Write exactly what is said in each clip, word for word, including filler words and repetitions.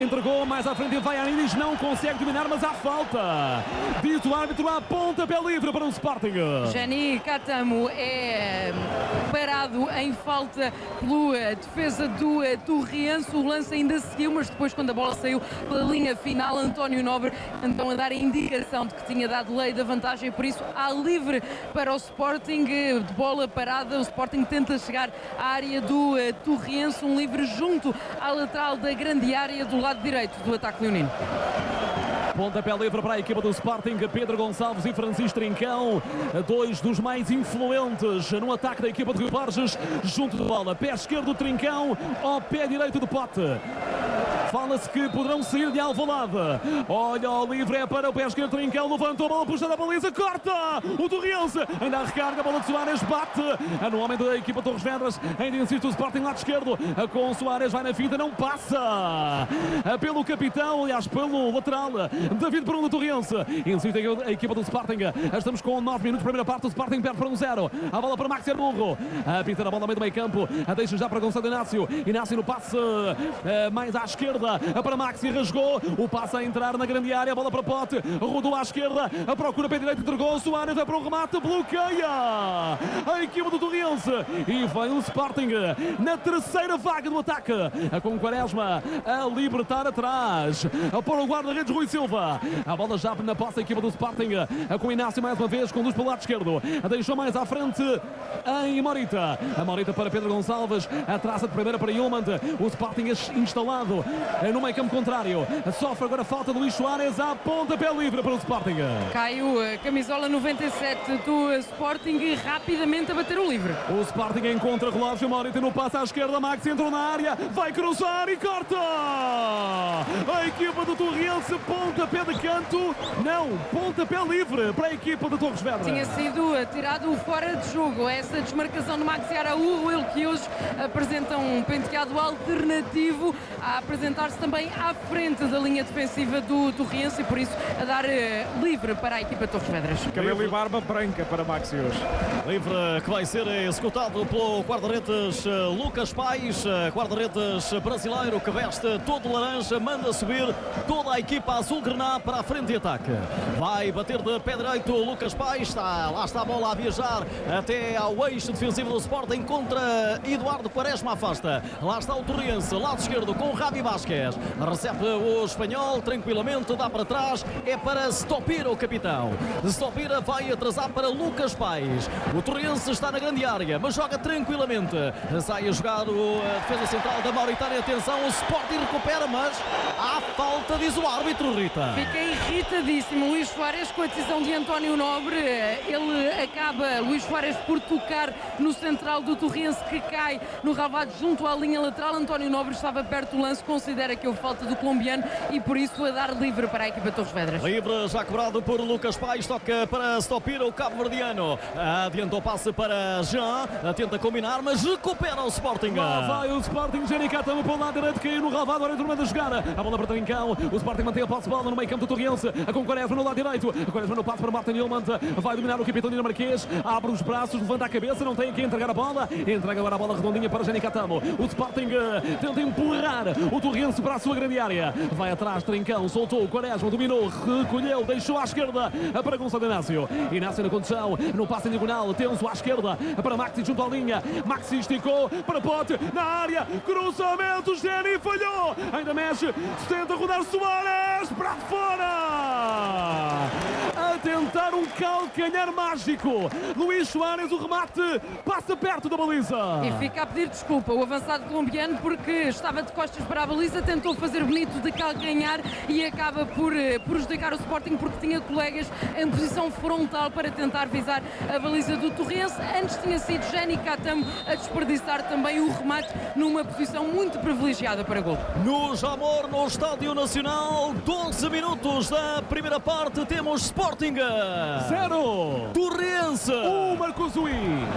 Entregou, mais à frente vai a Iris, não consegue dominar, mas há falta. Diz o árbitro, há pontapé livre para o Sporting. Jani Catamo é parado em falta pela defesa do Torriense. O lance ainda seguiu, mas depois, quando a bola saiu pela linha final, António Nobre então a dar a indicação de que tinha dado lei da vantagem, por isso há livre para o Sporting. De bola parada, o Sporting tenta chegar à área do Torriense, um livre junto à lateral da grande área do lado direito do ataque leonino. Pontapé livre para a equipa do Sporting, Pedro Gonçalves e Francisco Trincão, dois dos mais influentes no ataque da equipa de Rui Borges, junto de bola, pé esquerdo Trincão, ao pé direito do Pote. Fala-se que poderão sair de Alvalade. Olha, o livre é para o pé esquerdo Trincão, levantou a bola, puxa da baliza, corta! O Torriense ainda a recarga, a bola de Soares bate no homem da equipa Torres Vedras, ainda insiste o Sporting lado esquerdo, com Soares, vai na finta, não passa pelo capitão, aliás, pelo lateral, David Bruno Torriense. Insiste a equipa do Sporting, estamos com nove minutos, primeira parte, o Sporting perde para um zero. A bola para Max Herburro, a pinta a bola no meio do meio campo, a deixa já para Gonçalo Inácio. Inácio no passe mais à esquerda para Maxi, rasgou o passe a entrar na grande área, a bola para Pote, rodou à esquerda, a procura pé direito, entregou, Soares vai para o remate, bloqueia a equipa do Torriense e vem o Sporting na terceira vaga do ataque, com Quaresma a libertar atrás para o guarda-redes Rui Silva. A bola já na posse da equipa do Sporting, com Inácio mais uma vez, conduz para o lado esquerdo, deixou mais à frente em Morita, a Morita para Pedro Gonçalves, a traça de primeira para Yulman, o Sporting instalado no meio campo contrário, sofre agora falta de Luís Soares, a pontapé livre para o Sporting. Caiu a camisola noventa e sete do Sporting e rapidamente a bater o livre. O Sporting encontra relógio, Morita no passe à esquerda, Max entrou na área, vai cruzar e corta! A equipa do Torriense, pontapé de canto, não, pontapé livre para a equipa do Torres Vedras. Tinha sido tirado fora de jogo, essa desmarcação de Maxi Araújo, ele que hoje apresenta um penteado alternativo, a apresentar-se também à frente da linha defensiva do Torriense e por isso a dar uh, livre para a equipa de Torres Vedras. Cabelo e barba branca para Maxi hoje. Livre que vai ser executado pelo guarda-redes Lucas Paes, guarda-redes brasileiro que veste todo laranja, manda subir toda a equipa azul-grená para a frente de ataque. Vai bater de pé direito Lucas Paes, está, lá está a bola a viajar até ao eixo defensivo do Sporting contra Eduardo Quaresma, afasta. Lá está o Torriense, lado esquerdo com Javi Vasquez, recebe o espanhol tranquilamente, dá para trás, é para Stopira o capitão. Stopira vai atrasar para Lucas Paes. O Torriense está na grande área, mas joga tranquilamente. Sai a jogar o a defesa central da Mauritânia. Atenção, o Sporting recupera, mas há falta, diz o árbitro, Rita. Fica irritadíssimo Luís Soares com a decisão de António Nobre. Ele acaba, Luís Soares, por tocar no central do Torriense que cai no relvado junto à linha lateral. António Nobre estava perto do lance, considera que houve falta do colombiano e por isso a dar livre para a equipa de Torres Vedras. Livre já cobrado por Lucas Paes, toca para Stopira, o cabo-verdiano. Adianta o passe para Jean, tenta combinar, mas recupera o Sporting. Lá vai o Sporting, Jani Catamo para o lado direito, caiu no relvado, agora turma da jogar. A bola para Trincão, o Sporting mantém a posse de bola no meio campo do Torriense, com Quaresma no lado direito. Quaresma no passe para Martin Yilmaz, vai dominar o capitão dinamarquês, abre os braços, levanta a cabeça, não tem que entregar a bola, entrega agora a bola redondinha para Jani Catamo. O Sporting tenta empurrar o Torriense para a sua grande área, vai atrás, Trincão, soltou, Quaresma dominou, recolheu, deixou à esquerda para Gonçalo Inácio. Inácio na condução, no passe em diagonal, tenso à esquerda para Maxi junto à linha. Maxi esticou para Pote na área, cruzamento, Jenny falhou, ainda mexe, tenta rodar Soares para fora, a tentar um calcanhar mágico. Luís Soares, o remate passa perto da baliza e fica a pedir desculpa o avançado colombiano porque estava de costas para a baliza, tentou fazer bonito de calcanhar e acaba por prejudicar o Sporting porque tinha colegas em posição frontal para tentar visar a baliza do Torriense. Antes tinha sido Jani Catamo a desperdiçar também o remate numa posição muito privilegiada para gol. No Jamor, no Estádio Nacional, doze minutos da primeira parte, temos Sporting zero, Torriense um, Marcos Ui.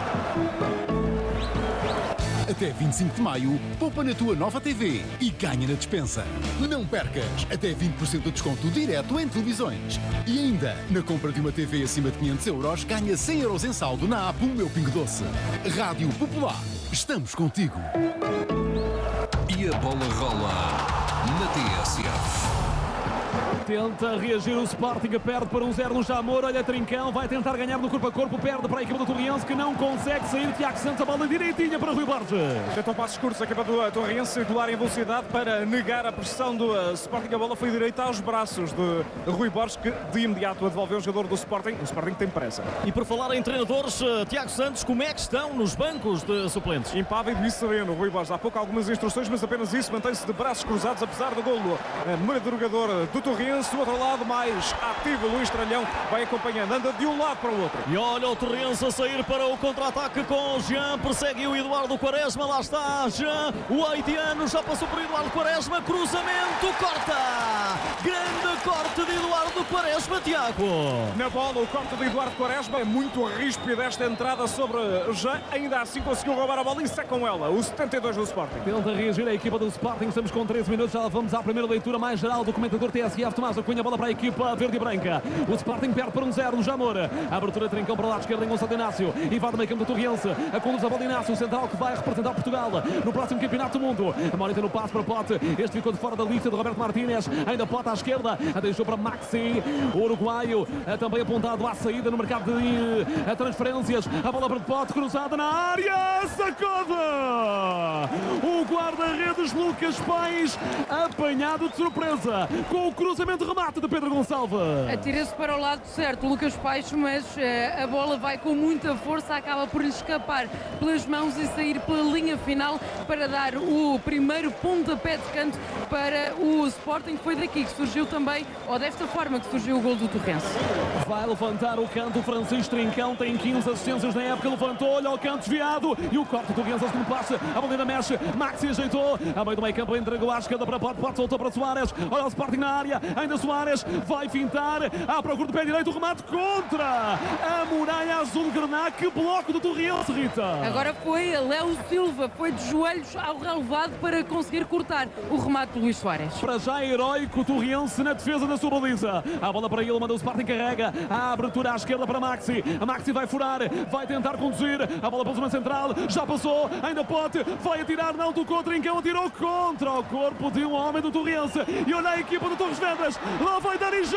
Até vinte e cinco de maio, poupa na tua nova T V e ganha na despensa. Não percas, até vinte por cento de desconto direto em televisões. E ainda, na compra de uma T V acima de quinhentos euros, ganha cem euros em saldo na app O Meu Pingo Doce. Rádio Popular, estamos contigo. E a bola rola. na T S F. Tenta reagir o Sporting, perde para um zero no Jamor. Olha Trincão, vai tentar ganhar no corpo a corpo, perde para a equipa do Torriense, que não consegue sair. Tiago Santos, a bola direitinha para Rui Borges. Tentam passos curtos a equipa do Torriense, circular em velocidade para negar a pressão do uh, Sporting. A bola foi direita aos braços de Rui Borges, que de imediato a devolveu o jogador do Sporting. O Sporting tem pressa. E por falar em treinadores, uh, Tiago Santos, como é que estão nos bancos de suplentes? Impávido e sereno, Rui Borges. Há pouco algumas instruções, mas apenas isso. Mantém-se de braços cruzados, apesar do golo madrugador do Torriense. Do outro lado, mais ativo, Luís Tralhão vai acompanhando, anda de um lado para o outro. E olha o Torriense a sair para o contra-ataque com Jean, persegue o Eduardo Quaresma, lá está Jean, o haitiano já passou por Eduardo Quaresma, cruzamento, corta! Grande corte de Eduardo Quaresma, Tiago. Na bola, o corte de Eduardo Quaresma é muito ríspido esta entrada sobre Jean, ainda assim conseguiu roubar a bola e sai com ela, o setenta e dois do Sporting. Tenta reagir a equipa do Sporting, estamos com treze minutos, já vamos à primeira leitura mais geral do comentador T S F, Tomás Acunha, bola para a equipa verde e branca. O Sporting perde por um zero no Jamor. A abertura de Trincão para o lado esquerdo em Gonçalo Inácio. Invade o meio campo do Torriense. A conduz a bola de Inácio, o central que vai representar Portugal no próximo campeonato do mundo. A Morita no passo para Pote. Este ficou de fora da lista de Roberto Martínez. Ainda Pote à esquerda. A deixou para Maxi, o uruguaio. Também apontado à saída no mercado de transferências. A bola para Pote, cruzada na área. Sacode! O guarda-redes Lucas Paes, apanhado de surpresa com o cruzamento remate de Pedro Gonçalves. Atira-se para o lado certo, Lucas Paes, mas uh, a bola vai com muita força, acaba por lhe escapar pelas mãos e sair pela linha final para dar o primeiro pontapé de canto para o Sporting. Foi daqui que surgiu também, ou desta forma que surgiu o gol do Torrense. Vai levantar o canto, o Francisco Trincão tem quinze assistências na época, levantou, olha o canto desviado e o corte do Torrense, segundo passe, a bola ainda mexe, Maxi ajeitou, a meio do meio campo entregou à esquerda para Pote, Pote soltou para Soares, olha o Sporting na área, ainda Soares vai fintar, à procura do pé direito, o remate contra a muralha azul de Grená. Que bloco do Torriense, Rita! Agora foi Léo Silva, foi de joelhos ao relevado para conseguir cortar o remate de Luís Soares. Para já heróico o Torriense na defesa da sua baliza. A bola para ele, manda o Sporting, carrega a abertura à esquerda para Maxi. A Maxi vai furar, vai tentar conduzir, a bola para o zona central, já passou, ainda pode, vai atirar, não tocou, Trincão atirou contra o corpo de um homem do Torriense. E olha a equipa do Torres Vedras, lá vai Danijan!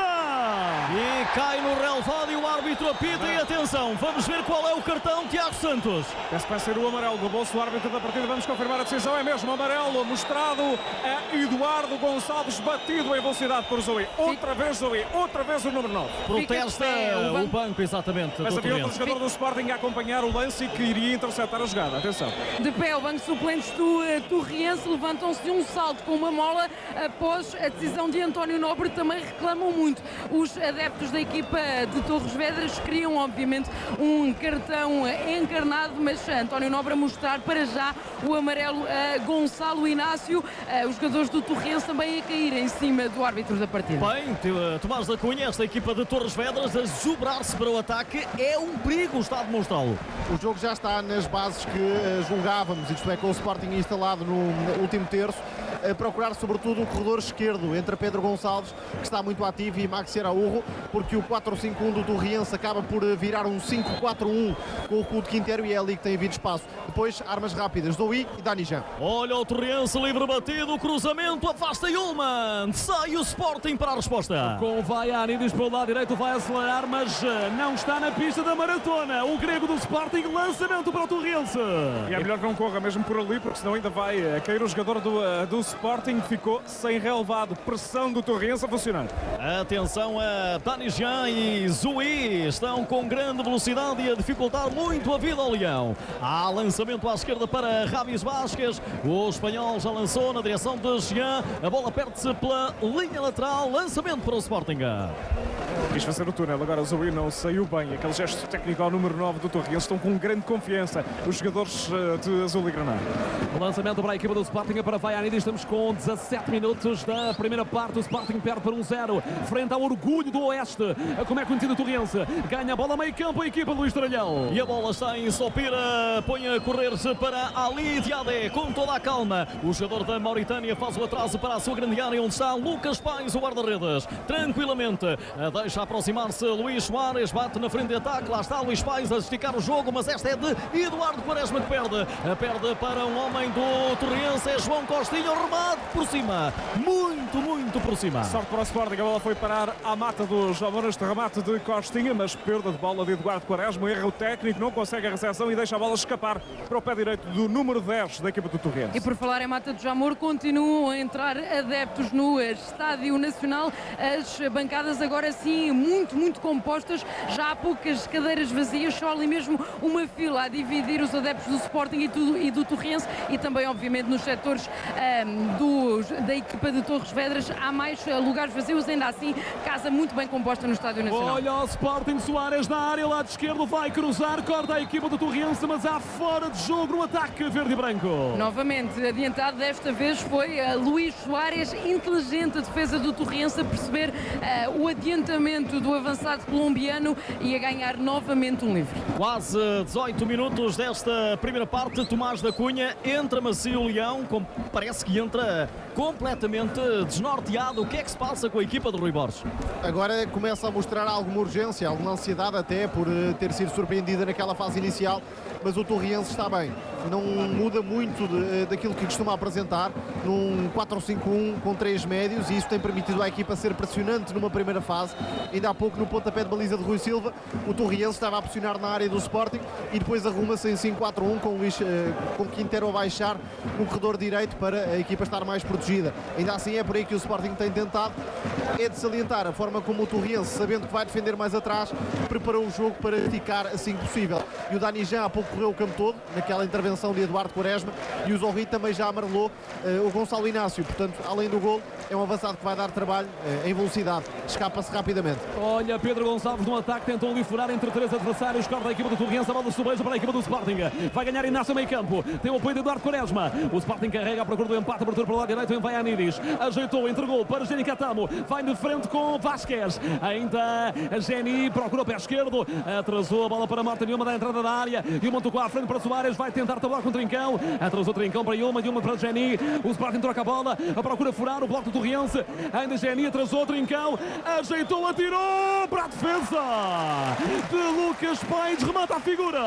E cai no relevado e o árbitro apita. E atenção, vamos ver qual é o cartão, Tiago Santos. Esse vai ser o amarelo do bolso do árbitro da partida. Vamos confirmar a decisão. É mesmo amarelo mostrado a Eduardo Gonçalves, batido em velocidade por Zoe. Outra vez Zoe, outra vez o número nove. Protesta pé, o o banco. banco, exatamente. Mas do havia outro Torriense. jogador do Sporting a acompanhar o lance e que iria interceptar a jogada. Atenção. De pé, o banco de suplentes do uh, Torriense levantam-se de um salto com uma mola após a decisão de António Nobre. Também reclamam muito. Os adeptos da equipa de Torres Vedras queriam, obviamente, um cartão encarnado, mas António Nobre a mostrar para já o amarelo a Gonçalo Inácio. Uh, os jogadores do Torriense também a cair em cima do árbitro da partida. Bem, Tomás da Cunha, esta equipa de Torres Vedras a desdobrar-se para o ataque é um perigo, está a demonstrá-lo. O jogo já está nas bases que uh, julgávamos, isto é, com o Sporting instalado no último terço, a procurar sobretudo o corredor esquerdo entre Pedro Gonçalves, que está muito ativo, e Maxi Araújo, porque o quatro cinco um do Torriense acaba por virar um cinco quatro um com o Couto Quintero, e é ali que tem havido espaço. Depois, armas rápidas, Zoui e Danijan. Olha o Torriense, livre batido, o cruzamento, afasta Yulman, sai o Sporting para a resposta. Com vai a Anidis pelo lado direito, vai acelerar, mas não está na pista da maratona. O grego do Sporting, lançamento para o Torriense. E é melhor que não corra mesmo por ali, porque senão ainda vai cair o jogador do, do Sporting. Ficou sem relevado. Pressão do Torriense a funcionar. Atenção a Danijan e Zoui, estão com grande velocidade e a dificultar muito a vida ao Leão. Há lançamento à esquerda para Ramis Vasquez. O espanhol já lançou na direção de Jean. A bola perde-se pela linha lateral. Lançamento para o Sporting. Quis fazer o túnel, agora o Zoui não saiu bem. Aquele gesto técnico ao número nove do Torriense. Estão com grande confiança os jogadores de Azul e Granada. Lançamento para a equipa do Sporting, para Vaianidis. Estamos com dezassete minutos da primeira parte. O Sporting perde por um zero frente ao orgulho do Oeste. Como é conhecido o Torriense. Ganha a bola a meio campo a equipa do Luís Tralhão. E a bola está em Sopira. Põe a correr-se para Ali Diadé com toda a calma. O jogador da Mauritânia faz o atraso para a sua grande área, onde está Lucas Paes, o guarda-redes. Tranquilamente Deixa aproximar-se Luís Soares, bate na frente de ataque, lá está Luís Pais a esticar o jogo, mas esta é de Eduardo Quaresma que perde. Perde para um homem do Torrense, é João Costinha, o remate por cima, muito, muito por cima. Sorte para o Sporting, a bola foi parar à mata dos Amoras, este remate de Costinha, mas perda de bola de Eduardo Quaresma, erro técnico, não consegue a recepção e deixa a bola escapar para o pé direito do número dez da equipa do Torrense. E por falar em Mata do Jamor, continuam a entrar adeptos no Estádio Nacional, as bancadas agora sim muito, muito compostas, já há poucas cadeiras vazias, só ali mesmo uma fila a dividir os adeptos do Sporting e do, e do Torrense, e também obviamente nos setores um, dos, da equipa de Torres Vedras há mais uh, lugares vazios, ainda assim casa muito bem composta no Estádio Nacional. Olha o Sporting, Soares na área, lado esquerdo, vai cruzar, corta a equipa do Torrense, mas há fora de jogo no ataque verde e branco. Novamente adiantado, desta vez foi uh, Luís Soares, inteligente a defesa do Torrense a perceber uh, o adiantamento do avançado colombiano e a ganhar novamente um livre. Quase dezoito minutos desta primeira parte, Tomás da Cunha entra macio o Leão, parece que entra completamente desnorteado. O que é que se passa com a equipa do Rui Borges? Agora começa a mostrar alguma urgência, alguma ansiedade até por ter sido surpreendida naquela fase inicial, mas o Torrense está bem, não muda muito de, daquilo que costuma apresentar num quatro cinco um com três médios, e isso tem permitido à equipa ser pressionante numa primeira fase. Ainda há pouco no pontapé de baliza de Rui Silva, o Torrense estava a pressionar na área do Sporting e depois arruma-se em cinco quatro um com, Luís, com Quintero a baixar no corredor direito para a equipa estar mais protegida. Ainda assim é por aí que o Sporting tem tentado. É de salientar a forma como o Torrense, sabendo que vai defender mais atrás, preparou o jogo para esticar assim que possível. E o Dani já há pouco correu o campo todo naquela intervenção de Eduardo Quaresma, e o Zorri também já amarelou uh, o Gonçalo Inácio. Portanto, além do gol, é um avançado que vai dar trabalho uh, em velocidade, escapa-se rapidamente. Olha, Pedro Gonçalves no ataque, tentou ali furar entre três adversários, corta a equipa do Torrense, a bola subeja para a equipa do Sporting, vai ganhar Inácio meio campo, tem o apoio de Eduardo Quaresma, o Sporting carrega a procura do empate, abertura para o lado direito, vem vai a Niris, ajeitou, entregou para Geni Catamo, vai de frente com Vasquez, ainda Geni procura o pé esquerdo, atrasou a bola para Marta Nilma da entrada da área, e o Montucó à frente para Soares, vai tentar tabular com o Trincão, atrasou o Trincão para Ilma, Ilma para Geni, o Sporting troca a bola, a procura furar o bloco do Torrense, ainda Geni atrasou o Trincão, ajeitou, atirou para a defesa de Lucas Paes, remata a figura.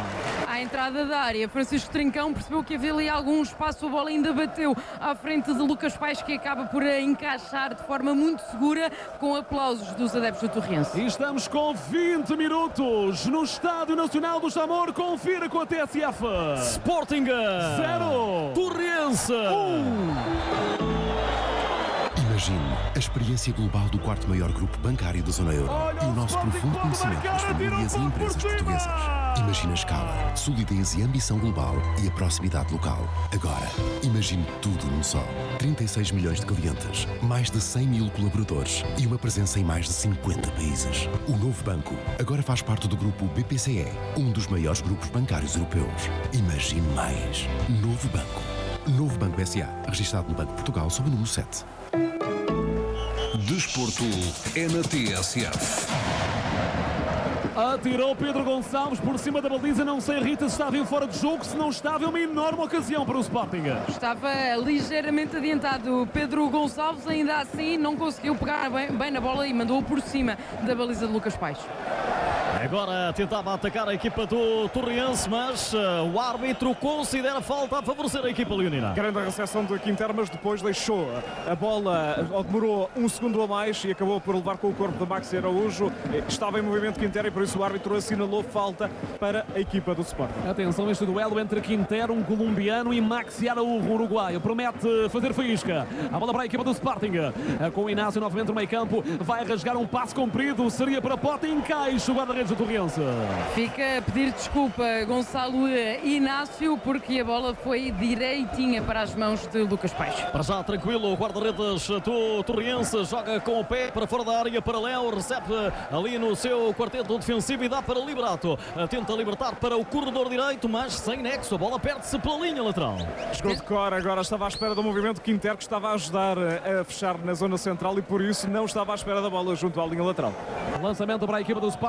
À entrada da área, Francisco Trincão percebeu que havia ali algum espaço, a bola ainda bateu à frente de Lucas Paes, que acaba por encaixar de forma muito segura, com aplausos dos adeptos do Torrense. E estamos com vinte minutos no Estádio Nacional do Jamor, confira com a T S F. Sporting zero, Torrense um. Imagine a experiência global do quarto maior grupo bancário da Zona Euro e o nosso profundo conhecimento das famílias e empresas portuguesas. Imagine a escala, solidez e ambição global e a proximidade local. Agora, imagine tudo num só. trinta e seis milhões de clientes, mais de cem mil colaboradores e uma presença em mais de cinquenta países. O novo banco agora faz parte do grupo B P C E, um dos maiores grupos bancários europeus. Imagine mais. Novo Banco. Novo Banco S A, registado no Banco de Portugal sob o número sete. Desporto é na T S F. Atirou Pedro Gonçalves por cima da baliza, não sei, Rita, se estava em fora de jogo, se não estava, é uma enorme ocasião para o Sporting. Estava ligeiramente adiantado Pedro Gonçalves, ainda assim não conseguiu pegar bem, bem na bola e mandou-o por cima da baliza de Lucas Paes. Agora tentava atacar a equipa do Torrense, mas uh, o árbitro considera falta a favorecer a equipa leonina. Grande recepção de Quintero, mas depois deixou a bola, ou demorou um segundo a mais e acabou por levar com o corpo de Maxi Araújo. Estava em movimento Quintero e por isso o árbitro assinalou falta para a equipa do Sporting. Atenção, este duelo entre Quintero, um colombiano, e Maxi Araújo, um uruguaio. Promete fazer faísca. A bola para a equipa do Sporting. Com o Inácio novamente no meio campo. Vai rasgar um passe comprido. Seria para Pota. Encaixa o guarda-redes do Torrense. Fica a pedir desculpa Gonçalo Inácio, porque a bola foi direitinha para as mãos de Lucas Paes. Para já tranquilo, o guarda-redes do Torrense joga com o pé para fora da área para Léo, recebe ali no seu quarteto defensivo e dá para Liberato. Tenta libertar para o corredor direito, mas sem nexo, a bola perde-se pela linha lateral. Jogou de cor, agora estava à espera do movimento Quintero, que estava a ajudar a fechar na zona central e por isso não estava à espera da bola junto à linha lateral. Lançamento para a equipa do Sporting, estamos a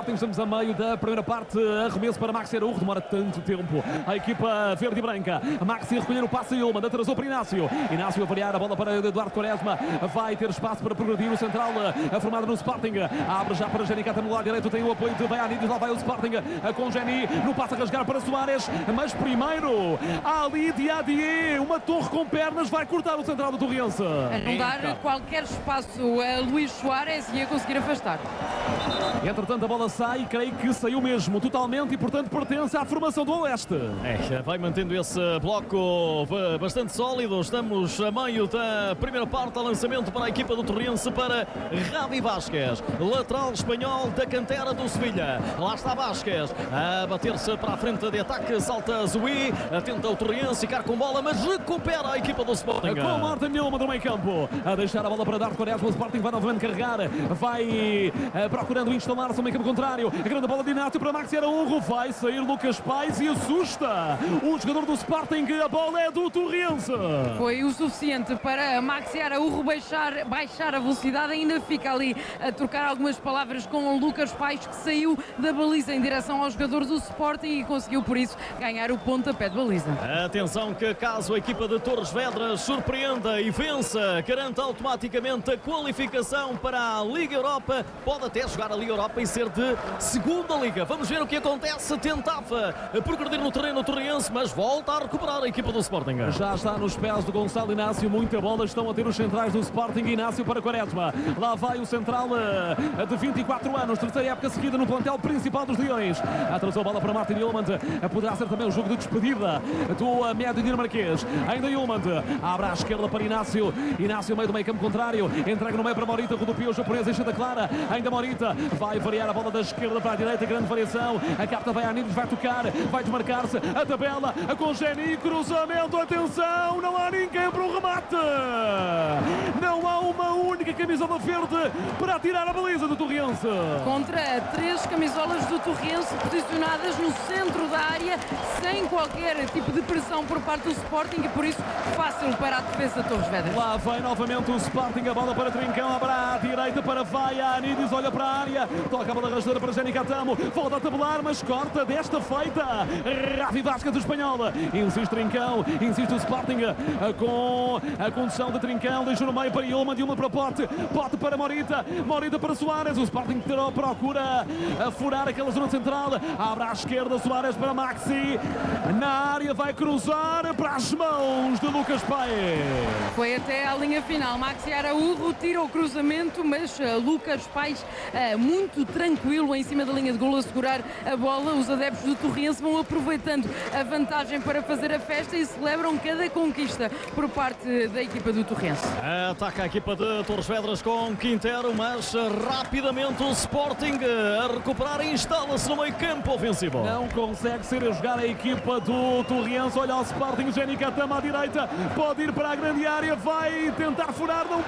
meio da primeira parte. Arremesso para Maxi Araújo, demora tanto tempo. A equipa verde e branca. Maxi recolher o passe e Ilman, atrasou para Inácio. Inácio a variar a bola para Eduardo Quaresma. Vai ter espaço para progredir o central, a formada no Sporting. Abre já para Geni Catamo no lado direito, tem o apoio de Vaianides, lá vai o Sporting com Geni, no passe a rasgar para Soares, mas primeiro Ali Diadie, uma torre com pernas, vai cortar o central do Torrense. A não dar qualquer espaço a Luís Soares e a conseguir afastar. Entretanto a bola sai, creio que saiu mesmo totalmente e portanto pertence à formação do Oeste. É, vai mantendo esse bloco bastante sólido. Estamos a meio da primeira parte, lançamento para a equipa do Torrense, para Javi Vázquez, lateral espanhol da cantera do Sevilha. Lá está Vázquez a bater-se para a frente de ataque, salta Zui, tenta o Torrense ficar com bola, mas recupera a equipa do Sporting. Com Martin Nilman do meio campo, a deixar a bola para Dardo Quaresma, o Sporting vai novamente carregar, vai uh, procurando instalar-se no meio campo contrário, a grande bola de Inácio para Maxi Araújo, vai sair Lucas Paes e assusta o jogador do Sporting, a bola é do Torrense. Foi o suficiente para Maxi Araújo baixar, baixar a velocidade, ainda fica ali a trocar algumas palavras com o Lucas Paes, que saiu da baliza em direção ao jogador do Sporting e conseguiu por isso ganhar o pontapé de baliza. Atenção que caso a equipa de Torres Vedras surpreenda e vença, garante automaticamente a qualificação para a Liga Europa, pode até jogar a Liga Europa e ser de segunda liga. Vamos ver o que acontece. Tentava progredir no terreno Torrense, mas volta a recuperar a equipa do Sporting. Já está nos pés do Gonçalo Inácio, muita bola estão a ter os centrais do Sporting. Inácio para Quaresma, lá vai o central de vinte e quatro anos, terceira época seguida no plantel principal dos Leões. Atrasou a bola para Martin Ilman, poderá ser também o jogo de despedida do médio dinamarquês. Ainda Ilman, abre à esquerda para Inácio, Inácio meio do meio campo contrário, entrega no meio para Morita, rodopia o japonês, deixa da clara, ainda Morita, vai variar a bola da esquerda para a direita, grande variação, a capta vai a Nides, vai tocar, vai desmarcar-se, a tabela, com Geni, cruzamento, atenção, não há ninguém para o remate, não há uma única camisola verde para tirar a baliza do Torrense. Contra três camisolas do Torrense posicionadas no centro da área, sem qualquer tipo de pressão por parte do Sporting e por isso fácil para a defesa de Torres Vedras. Lá vai novamente o Sporting, a bola para Trincão, abre à direita para Vaianides, olha para a área, toca a bola rasteira para Geni Catamo, volta a tabelar, mas corta desta feita. Javi Vázquez do espanhol, insiste Trincão, insiste o Sporting com a condução de Trincão, deixa no meio para Ilman, de uma para Pote, Pote para Morita, Morita para Soares, o Sporting terá procura a furar aquela zona central, abre à esquerda, Soares para Maxi, na área vai cruzar para as mãos de Lucas Paes. Foi até à linha final, Maxi Araújo tira o cruzamento, mas uh, Lucas Paes uh, muito tranquilo em cima da linha de golo a segurar a bola. Os adeptos do Torrense vão aproveitando a vantagem para fazer a festa e celebram cada conquista por parte da equipa do Torrense. Ataca a equipa de Torres Vedras com Quintero, mas rapidamente o Sporting a recuperar e instala-se no meio campo ofensivo. Não consegue ser a jogar a equipa do Torrense, olha o Sporting, Geni Catamo à direita, pode ir para a grande área, vai tentar furar, não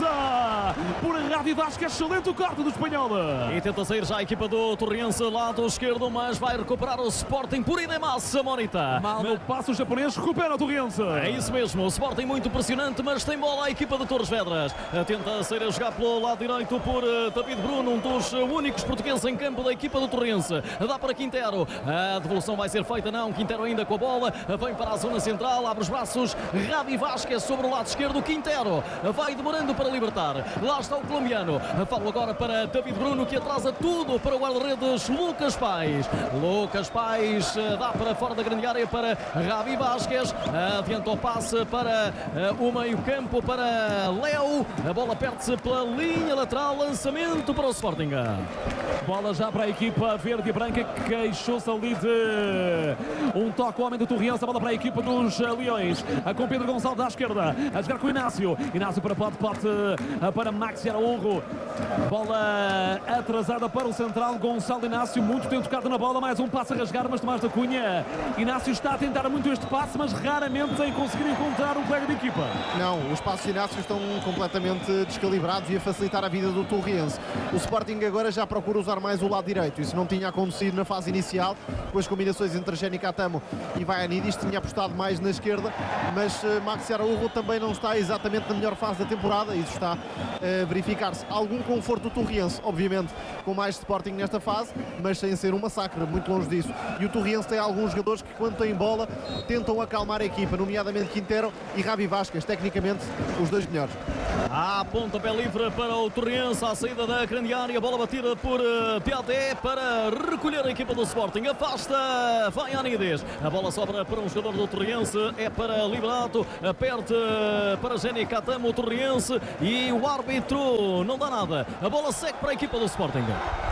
passa por Javi Vázquez, excelente o corte do espanhol. E tenta sair já a equipa do Torrense, lado esquerdo, mas vai recuperar o Sporting por Idemassa Morita. Mal no passo, o japonês recupera o Torrense. É isso mesmo, o Sporting muito pressionante, mas tem bola a equipa de Torres Vedras. Tenta sair a jogar pelo lado direito por David Bruno, um dos únicos portugueses em campo da equipa do Torrense. Dá para Quintero, a devolução vai ser feita, não, Quintero ainda com a bola, vem para a zona central, abre os braços, Javi Vázquez sobre o lado esquerdo, Quintero vai demorando para libertar, lá está o colombiano, falo agora para David Bruno, que atrasa tudo para o guarda-redes Lucas Paes. Lucas Paes dá para fora da grande área para Javi Vázquez, adianta o passe para o meio campo para Léo, a bola perde-se pela linha lateral, lançamento para o Sporting. Bola já para a equipa verde e branca, que queixou-se ali de um toque ao homem do Torrense, a bola para a equipa dos Leões, com Pedro Gonçalves à esquerda, a jogar com o Inácio, Inácio para Pote, Pote para Maxi Araújo, bola atrasada para o central, Gonçalo Inácio, muito tem tocado na bola, mais um passe a rasgar, mas Tomás da Cunha, Inácio está a tentar muito este passe, mas raramente tem conseguido encontrar um colega de equipa. Não, os passos de Inácio estão completamente descalibrados e a facilitar a vida do Torrense. O Sporting agora já procura usar mais o lado direito, isso não tinha acontecido na fase inicial, com as combinações entre Geni Catamo e Vaianides, tinha apostado mais na esquerda, mas uh, Maxi Araújo também não está exatamente na melhor fase da temporada, isso está uh, verificar-se algum conforto do Torriense, obviamente com mais Sporting nesta fase, mas sem ser um massacre, muito longe disso. E o Torriense tem alguns jogadores que, quando têm bola, tentam acalmar a equipa, nomeadamente Quintero e Ravi Vasquez, tecnicamente os dois melhores. Há pontapé livre para o Torriense, à saída da grande área, bola batida por uh, Piaté para recolher a equipa do Sporting. Afasta Vaianides, a bola sobra para um jogador do Torriense, é para Liberato, aperta para Jenny Catamo, o Torriense, e o árbitro não dá nada. A bola segue para a equipa do Sporting.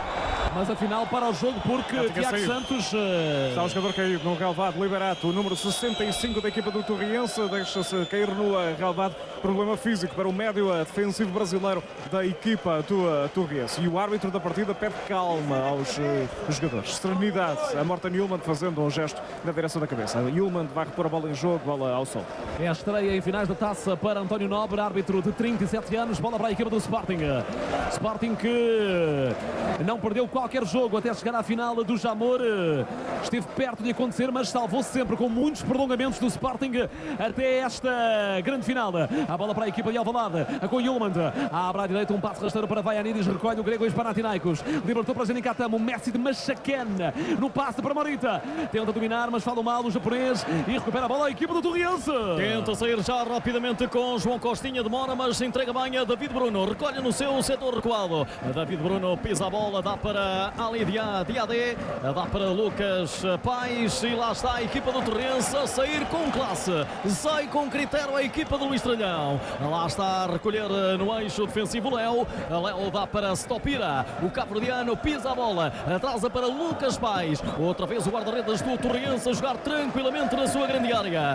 Mas afinal para o jogo, porque Tiago saído. Santos uh... está o jogador caído no relvado. Liberato, o número sessenta e cinco da equipa do Torriense, deixa-se cair no relvado. Problema físico para o médio defensivo brasileiro da equipa do uh, Torriense. E o árbitro da partida pede calma aos uh, jogadores. Serenidade. A Morten Hjulmand fazendo um gesto na direção da cabeça. Hjulmand vai repor a bola em jogo, bola ao sol. É a estreia em finais da taça para António Nobre, árbitro de trinta e sete anos. Bola para a equipa do Sporting. Sporting que não perdeu qualquer jogo até chegar à final do Jamor. Esteve perto de acontecer, mas salvou-se sempre com muitos prolongamentos do Sporting até esta grande final. A bola para a equipa de Alvalade, com Hjulmand. Abre à direita um passo rasteiro para Vaianides, recolhe o grego e Panathinaikos. Libertou para Jenny Catamo, Messi de Machaken no passe para Morita. Tenta dominar, mas fala mal o japonês e recupera a bola a equipa do Torriense. Tenta sair já rapidamente com João Costinha, demora, mas entrega bem a David Bruno. Recolhe no seu setor recuado. David Bruno pisa a bola, dá para Ali Diadé, dá para Lucas Paes e lá está a equipa do Torriense a sair com classe. Sai com critério a equipa do Luís Tralhão. Lá está a recolher no eixo defensivo Léo. Léo dá para Stopira. O cabo-verdiano pisa a bola, atrasa para Lucas Paes. Outra vez o guarda-redes do Torriense a jogar tranquilamente na sua grande área.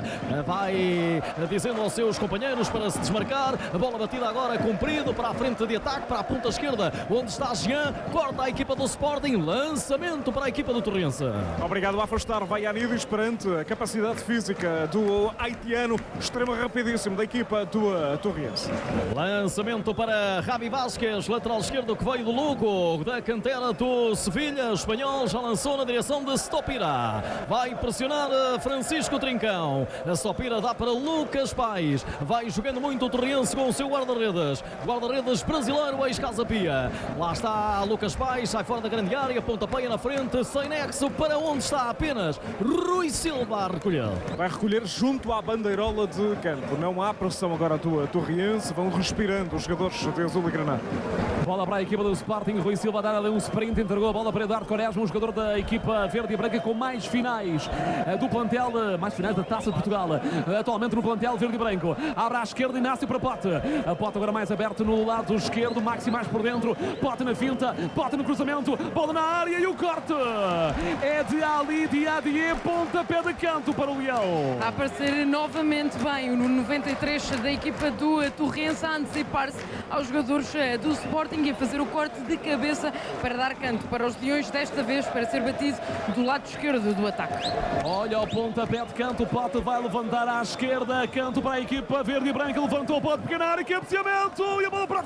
Vai dizendo aos seus companheiros para se desmarcar. A bola batida agora comprido para a frente de ataque, para a ponta esquerda, onde está Jean. Corta a equipa do Sporting. Lançamento para a equipa do Torriense. Obrigado a afastar Vaianides perante a capacidade física do haitiano, extremo rapidíssimo da equipa do uh, Torriense. Lançamento para Ravi Vasquez, lateral esquerdo que veio do Lugo, da cantera do Sevilha. O espanhol já lançou na direção de Stopira. Vai pressionar Francisco Trincão. A Stopira dá para Lucas Paes. Vai jogando muito o Torriense com o seu guarda-redes. Guarda-redes brasileiro, ex-Casa Pia. Lá está Lucas Paes, sai fora da grande área, pontapé na frente, sem nexo, para onde está apenas Rui Silva a recolher. Vai recolher junto à bandeirola de campo. Não há pressão agora do Torriense, vão respirando os jogadores de azul e granada. Bola para a equipa do Sporting, Rui Silva dá ali um sprint, entregou a bola para Eduardo Quaresma, um jogador da equipa verde e branca com mais finais do plantel, mais finais da Taça de Portugal, atualmente no plantel verde e branco. Abre à esquerda, Inácio para Pote. A Pote agora mais aberto no lado esquerdo, Maxi mais por dentro, Pote na finta, Pote no cruzamento, bola na área e o corte é de Ali Diadé, pontapé de canto para o Leão. A aparecer novamente bem no noventa e três da equipa do Torriense, a antecipar-se aos jogadores do Sporting e a fazer o corte de cabeça para dar canto para os Leões, desta vez para ser batido do lado esquerdo do ataque. Olha o pontapé de canto, o Pote vai levantar à esquerda, canto para a equipa verde e branca, levantou o Pote, pequena área, cabeceamento e a bola para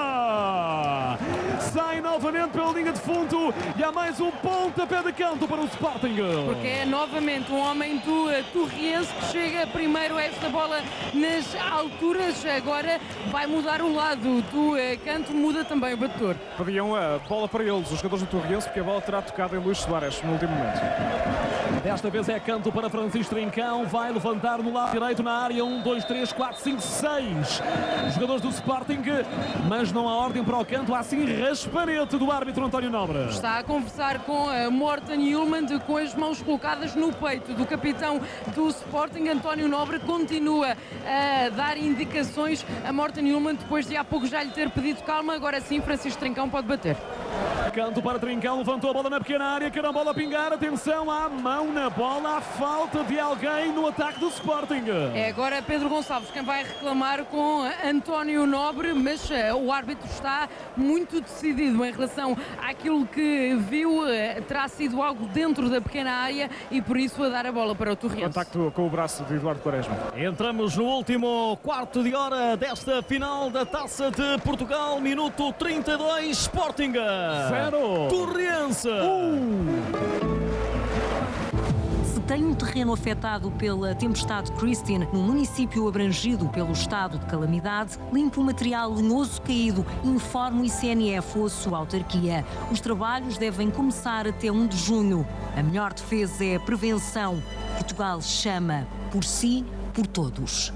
fora. Sai novamente pela linha de fundo e há mais um pontapé de canto para o Sporting. Porque é novamente um homem do Torriense que chega primeiro a esta bola nas alturas, agora vai mudar o lado do canto, muda também o batedor. Pediam a bola para eles, os jogadores do Torriense, porque a bola terá tocado em Luís Soares no último momento. Desta vez é canto para Francisco Trincão, vai levantar no lado direito na área, um, dois, três, quatro, cinco, seis jogadores do Sporting, mas não há ordem para o canto, há sim raspanete do árbitro António Nobre. Está a conversar com a Morten Hjulmand, com as mãos colocadas no peito do capitão do Sporting. António Nobre continua a dar indicações a Morten Hjulmand, depois de há pouco já lhe ter pedido calma. Agora sim, Francisco Trincão pode bater. Canto para Trincão, levantou a bola na pequena área, carambola a pingar, atenção, há mão na bola, há falta de alguém no ataque do Sporting. É agora Pedro Gonçalves quem vai reclamar com António Nobre, mas uh, o árbitro está muito decidido em relação àquilo que viu, uh, terá sido algo dentro da pequena área e por isso a dar a bola para o Torriense. Contacto com o braço de Eduardo Quaresma. Entramos no último quarto de hora desta final da Taça de Portugal, minuto trinta e dois, Sporting zero, Torriense um. tem um terreno afetado pela tempestade Christine no município abrangido pelo estado de calamidade. Limpa o material lenhoso caído, informa o I C N F ou a sua autarquia. Os trabalhos devem começar até um de junho. A melhor defesa é a prevenção. Portugal chama por si, por todos.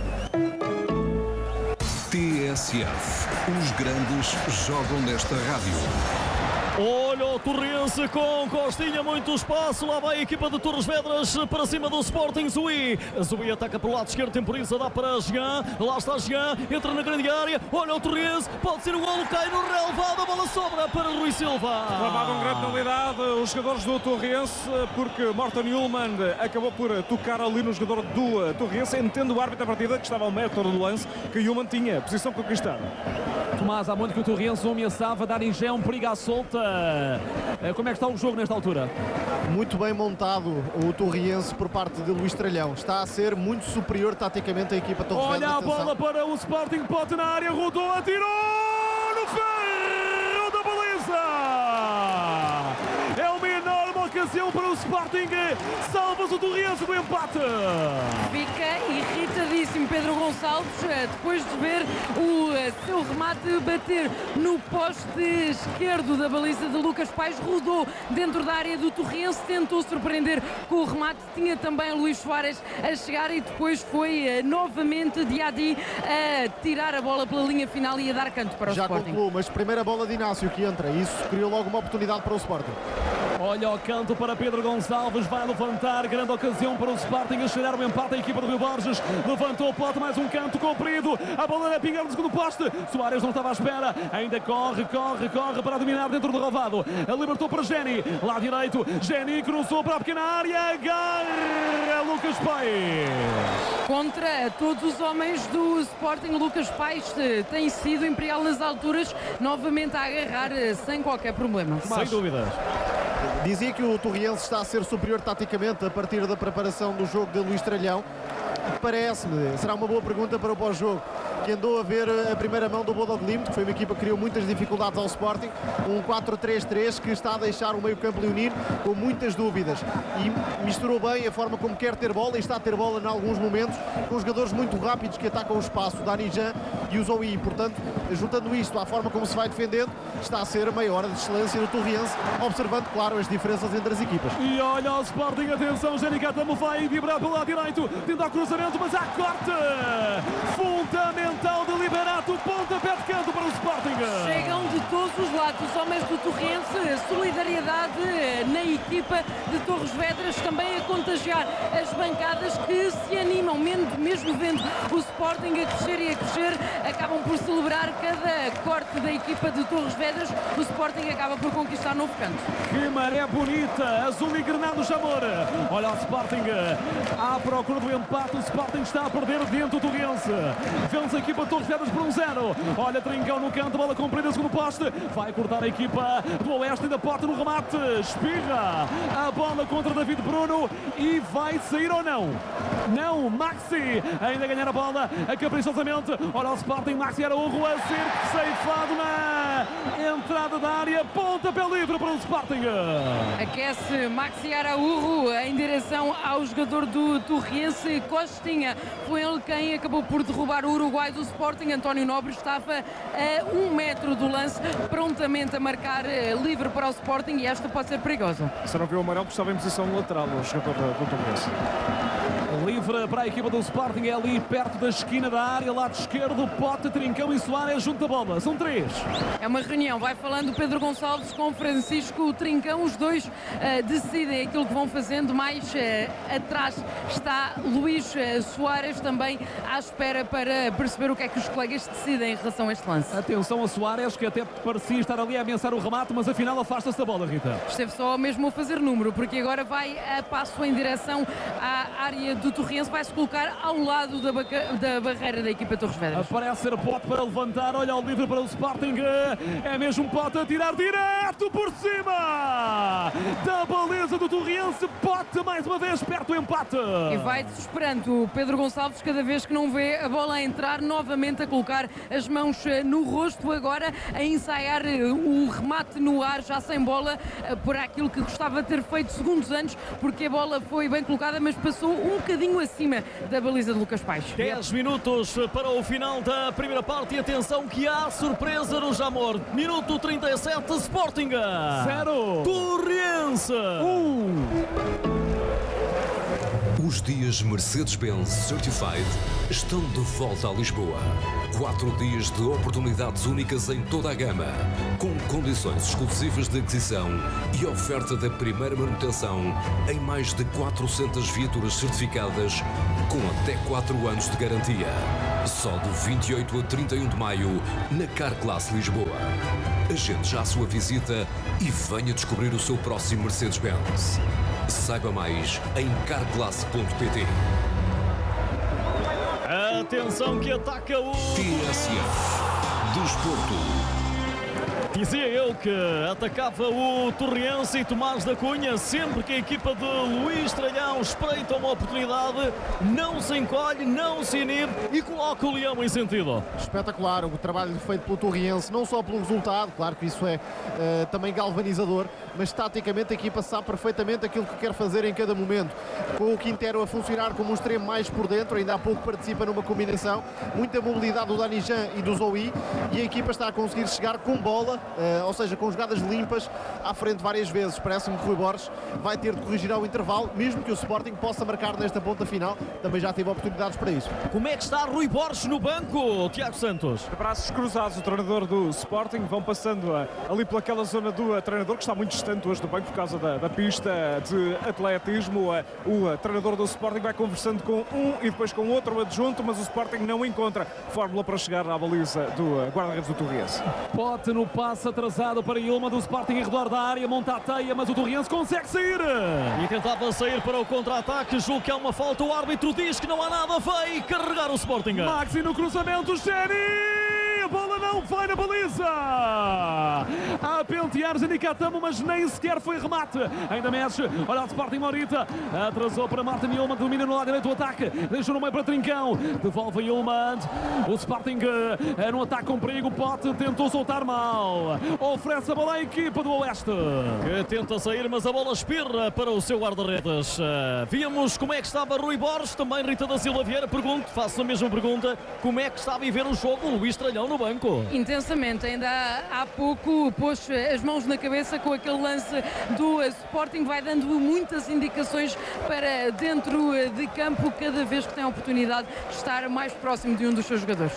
T S F. Os grandes jogam nesta rádio. Olha o Torrense com Costinha, muito espaço. Lá vai a equipa de Torres Vedras para cima do Sporting. Zui. Zui ataca pelo lado esquerdo, temporiza, dá para Jean. Lá está Jean, entra na grande área. Olha o Torrense, pode ser o golo, cai no relevado. A bola sobra para Rui Silva. Reclamavam grande penalidade os jogadores do Torrense, porque Morten Ullmann acabou por tocar ali no jogador do Torrense, entendo o árbitro da partida, que estava ao metro do lance, que Ullmann tinha posição conquistada. Tomás, há muito que o Torrense ameaçava dar em Gé um perigo à solta. Como é que está o jogo nesta altura? Muito bem montado o Torrense por parte de Luís Tralhão. Está a ser muito superior taticamente a equipa Torres Vedras. Olha a bola para o Sporting, pote na área, rodou, atirou no ferro da baliza! É uma enorme ocasião para o Sporting. Salva-se o Torrense do empate. Fica irritadíssimo Pedro Gonçalves depois de ver o seu remate bater no poste esquerdo da baliza de Lucas Paes. Rodou dentro da área do Torrense, tentou surpreender com o remate. Tinha também Luís Soares a chegar e depois foi novamente Diadi a tirar a bola pela linha final e a dar canto para o Já Sporting. Já concluiu, mas primeira bola de Inácio que entra. Isso criou logo uma oportunidade para o Sporting. Olha o canto para Pedro Gonçalves, vai levantar, grande ocasião para o Sporting a chegar o empate. A equipa do Rio Borges levantou o pote, mais um canto comprido, a bola era pingar no segundo poste. Soares não estava à espera, ainda corre, corre, corre para dominar dentro do relvado. Libertou para Geni, lá direito, Geni cruzou para a pequena área, agarra Lucas Paes. Contra todos os homens do Sporting, Lucas Paes tem sido imperial nas alturas, novamente a agarrar sem qualquer problema. Sem dúvidas. Dizia que o Torrense está a ser superior taticamente a partir da preparação do jogo de Luís Tralhão. Parece-me, será uma boa pergunta para o pós-jogo, que andou a ver a primeira mão do Bodo Glimt, que foi uma equipa que criou muitas dificuldades ao Sporting, um quatro três três que está a deixar o meio-campo leonino com muitas dúvidas e misturou bem a forma como quer ter bola e está a ter bola em alguns momentos com jogadores muito rápidos que atacam o espaço, Dani Jean e o Zoui. Portanto, juntando isto à forma como se vai defendendo, está a ser a meia hora de excelência do Torrense, observando, claro, as diferenças entre as equipas. E olha o Sporting, atenção, Geni Catamo vai vibrar pelo lado direito, tenta o cruzamento, mas há corte fundamental de Liberato, pontapé de canto para o Sporting. Chegam de todos os lados os homens do Torrense, solidariedade na equipa de Torres Vedras, também a contagiar as bancadas que se animam, mesmo vendo o Sporting a crescer e a crescer, acabam por celebrar cada corte da equipa de Torres Vedras. O Sporting acaba por conquistar novo canto. Que maré bonita, azul e granado Jamor. Olha o Sporting à procura do empate, o Sporting está a perder dentro do Torrense. Vence a equipa de Torres Vedras por um zero. Olha Trincão no canto, bola comprida, segundo poste, vai cortar a equipa do Oeste, da porta no remate, espirra a bola contra David Bruno e vai sair ou não? Não, Maxi ainda ganhar a bola, a caprichosamente. Olha o Sporting, Maxi Araújo a ser ceifado na entrada da área, pontapé livre para o Sporting. Aquece Maxi Araújo em direção ao jogador do Torrense, Costinha. Foi ele quem acabou por derrubar o Uruguai do Sporting. António Nobre estava a um metro do lance, prontamente a marcar livre para o Sporting, e esta pode ser perigosa. Se não viu o amarelo, porque estava em posição lateral o jogador do Torrense. Livre para a equipa do Sporting, é ali perto da esquina da área, lado esquerdo, Pote, Trincão e Soares junto à bola. São três. É uma reunião, vai falando Pedro Gonçalves com Francisco Trincão, os dois uh, decidem aquilo que vão fazendo. Mais uh, atrás está Luís uh, Soares, também à espera para perceber o que é que os colegas decidem em relação a este lance. Atenção a Soares, que até parecia estar ali a ameaçar o remate, mas afinal afasta-se da bola, Rita. Esteve só mesmo a fazer número, porque agora vai a passo em direção à área do do Torrense vai se colocar ao lado da, da barreira da equipa Torres Vedras. Parece ser Pote para levantar, olha o livre para o Sporting, é mesmo Pote a tirar direto por cima da baliza do Torrense. Pote mais uma vez perto do empate. E vai desesperando o Pedro Gonçalves cada vez que não vê a bola a entrar, novamente a colocar as mãos no rosto, agora a ensaiar o remate no ar, já sem bola, por aquilo que gostava de ter feito segundos antes, porque a bola foi bem colocada, mas passou um bocadinho acima da baliza de Lucas Paes. dez minutos para o final da primeira parte e atenção que há surpresa no Jamor. Minuto trinta e sete, Sporting zero, Torrense um. Os dias Mercedes-Benz Certified estão de volta a Lisboa. Quatro dias de oportunidades únicas em toda a gama, com condições exclusivas de aquisição e oferta da primeira manutenção em mais de quatrocentas viaturas certificadas com até quatro anos de garantia. Só de vinte e oito a trinta e um de maio na Carclass Lisboa. Agende já a sua visita e venha descobrir o seu próximo Mercedes-Benz. Saiba mais em carclass ponto pt. Atenção que ataca o T S F Desporto. Dizia eu que atacava o Torrense e Tomás da Cunha. Sempre que a equipa de Luís Tralhão espreita uma oportunidade, não se encolhe, não se inibe e coloca o leão em sentido. Espetacular o trabalho feito pelo Torrense, não só pelo resultado, claro que isso é uh, também galvanizador, mas taticamente a equipa sabe perfeitamente aquilo que quer fazer em cada momento. Com o Quintero a funcionar como um extremo mais por dentro, ainda há pouco participa numa combinação, muita mobilidade do Danijan e do Zoui, e a equipa está a conseguir chegar com bola, uh, ou seja, com jogadas limpas à frente várias vezes. Parece-me que Rui Borges vai ter de corrigir ao intervalo, mesmo que o Sporting possa marcar nesta ponta final, também já teve oportunidades para isso. Como é que está Rui Borges no banco, Tiago Santos? Braços cruzados, o treinador do Sporting, vão passando a, ali pelaquela zona do a, treinador, que está muito distante hoje do banco por causa da, da pista de atletismo. A, o a, treinador do Sporting vai conversando com um e depois com outro adjunto, mas o Sporting não encontra fórmula para chegar à baliza do guarda-redes do Torrense. Pote no passe atrasado para Ilma do Sporting em redor da área, monta a teia, mas o Torrense consegue sair. E tentava sair para o contra-ataque, julgo que há uma falta, o árbitro diz que não há nada, vai carregar o Sporting. Maxi no cruzamento, Geni! A bola não vai na baliza! A pentear Janicatamo, mas nem sequer foi remate. Ainda mexe, olha o Sporting Morita. Atrasou para Martin Ilman, domina no lado direito do ataque. Deixou no meio para Trincão. Devolve Ilman. O Sporting é no ataque com perigo. Pote tentou soltar mal. Oferece a bola à equipa do Oeste. Que tenta sair, mas a bola espirra para o seu guarda-redes. Uh, víamos como é que estava Rui Borges, também Rita da Silva Vieira. Pergunto, faço a mesma pergunta. Como é que está a viver o jogo o Luís Tralhão no banco? Intensamente, ainda há, há pouco pôs as mãos na cabeça com aquele lance do Sporting, vai dando muitas indicações para dentro de campo, cada vez que tem a oportunidade de estar mais próximo de um dos seus jogadores.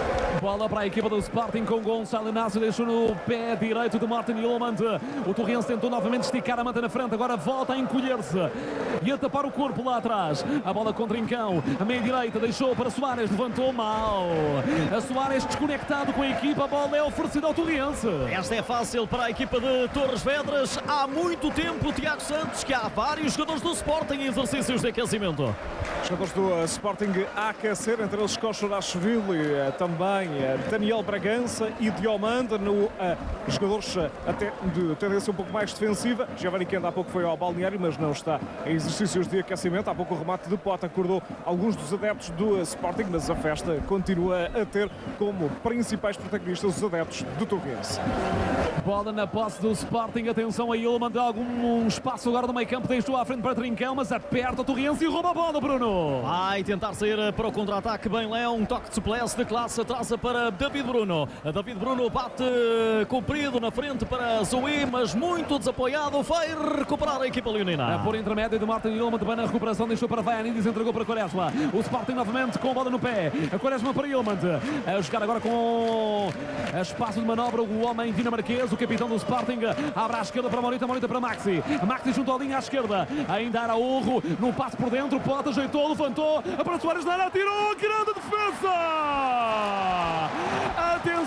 Bola para a equipa do Sporting com Gonçalo Inácio, deixou no pé direito de Martin Ilman. O Torrense tentou novamente esticar a manta na frente, agora volta a encolher-se e a tapar o corpo lá atrás. A bola com Trincão, a meia direita, deixou para Soares, levantou mal. A Soares desconectado com a equipa, a bola é oferecida ao Torrense. Esta é fácil para a equipa de Torres Vedras. Há muito tempo, Tiago Santos, que há vários jogadores do Sporting em exercícios de aquecimento. Jogadores do uh, Sporting a aquecer, entre eles Koshorashvili, uh, também uh, Daniel Bragança e Diomande, no uh, jogadores uh, até de tendência um pouco mais defensiva. Giovanni Kenda há pouco foi ao balneário, mas não está em exercícios de aquecimento. Há pouco o remate de Pote acordou alguns dos adeptos do uh, Sporting, mas a festa continua a ter como principais protagonistas os adeptos do Torrense. Bola na posse do Sporting, atenção a Ilman, de algum um espaço agora no meio campo, deixou à frente para Trincão, mas aperta o Torrense e rouba a bola, Bruno. Vai tentar sair para o contra-ataque, bem Léo, um toque de suplesse de classe, traça para David Bruno. David Bruno bate comprido na frente para Zoui, mas muito desapoiado, vai recuperar a equipa leonina. A por intermédio do Martin Ilman, bem na recuperação, deixou para Vaianidis, entregou para Quaresma. O Sporting novamente com a bola no pé, a Quaresma para Ilman, a jogar agora com espaço de manobra, o homem dinamarquês, o capitão do Sporting, abre à esquerda para Morita, Morita para Maxi, Maxi junto à linha à esquerda, ainda Araújo, no passo por dentro, Pote ajeitou, levantou, para Soares na área, tirou, grande defesa! Atenção!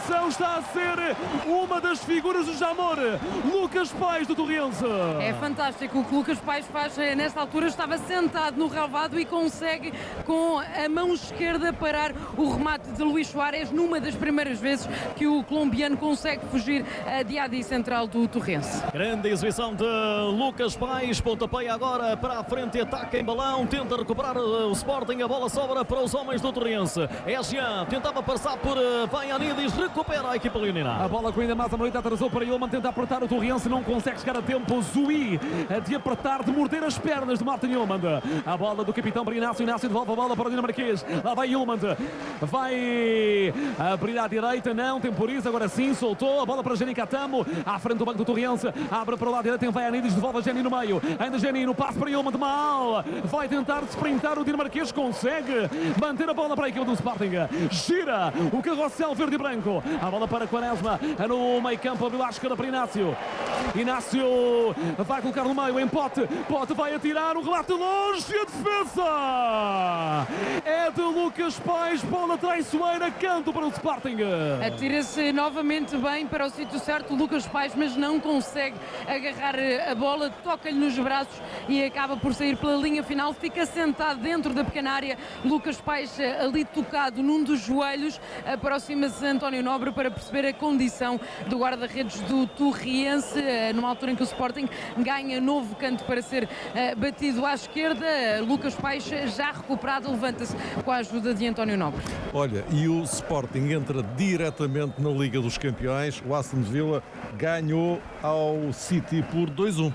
atenção, está a ser uma das figuras do Jamor, Lucas Paes do Torrense. É fantástico o que Lucas Paes faz nesta altura, estava sentado no relvado e consegue com a mão esquerda parar o remate de Luís Soares numa das primeiras vezes que o colombiano consegue fugir a diadi central do Torrense. Grande exibição de Lucas Paes, pontapeia agora para a frente, ataca em balão, tenta recuperar o Sporting, a bola sobra para os homens do Torrense. É Jean, tentava passar por Vaianidis, recupera a equipa leonina. A bola com ainda mais a noite atrasou para Ilman, tenta apertar o Torrense, não consegue chegar a tempo. Zui de apertar, de morder as pernas de Martin Ilman. A bola do capitão para Inácio, Inácio devolve a bola para o dinamarquês. Lá vai Ilman, vai abrir à direita, não, temporiza, agora sim, soltou a bola para Geni Catamo, à frente do banco do Torrense, abre para o lado direito, tem Vaianidis, devolve a Geni no meio, ainda Geni no passe para Ilman de mal, vai tentar sprintar o dinamarquês, consegue manter a bola para a equipe do Sporting, gira o carrossel verde e branco, a bola para Quaresma, no meio campo, abriu à esquerda para Inácio, Inácio vai colocar no meio, em Pote, Pote vai atirar, o remate longe e a defesa é de Lucas Paes, bola traiçoeira, canto para o Sporting. Atira-se novamente bem para o sítio certo Lucas Paes, mas não consegue agarrar a bola, toca-lhe nos braços e acaba por sair pela linha final, fica sentado dentro da pequena área. Lucas Paes ali tocado num dos joelhos, aproxima-se António Nobre para perceber a condição do guarda-redes do Torrense, numa altura em que o Sporting ganha novo canto para ser uh, batido à esquerda. Lucas Paes já recuperado, levanta-se com a ajuda de António Nobre. Olha, e o Sporting entra diretamente na Liga dos Campeões. O Aston Villa ganhou ao City por dois a um.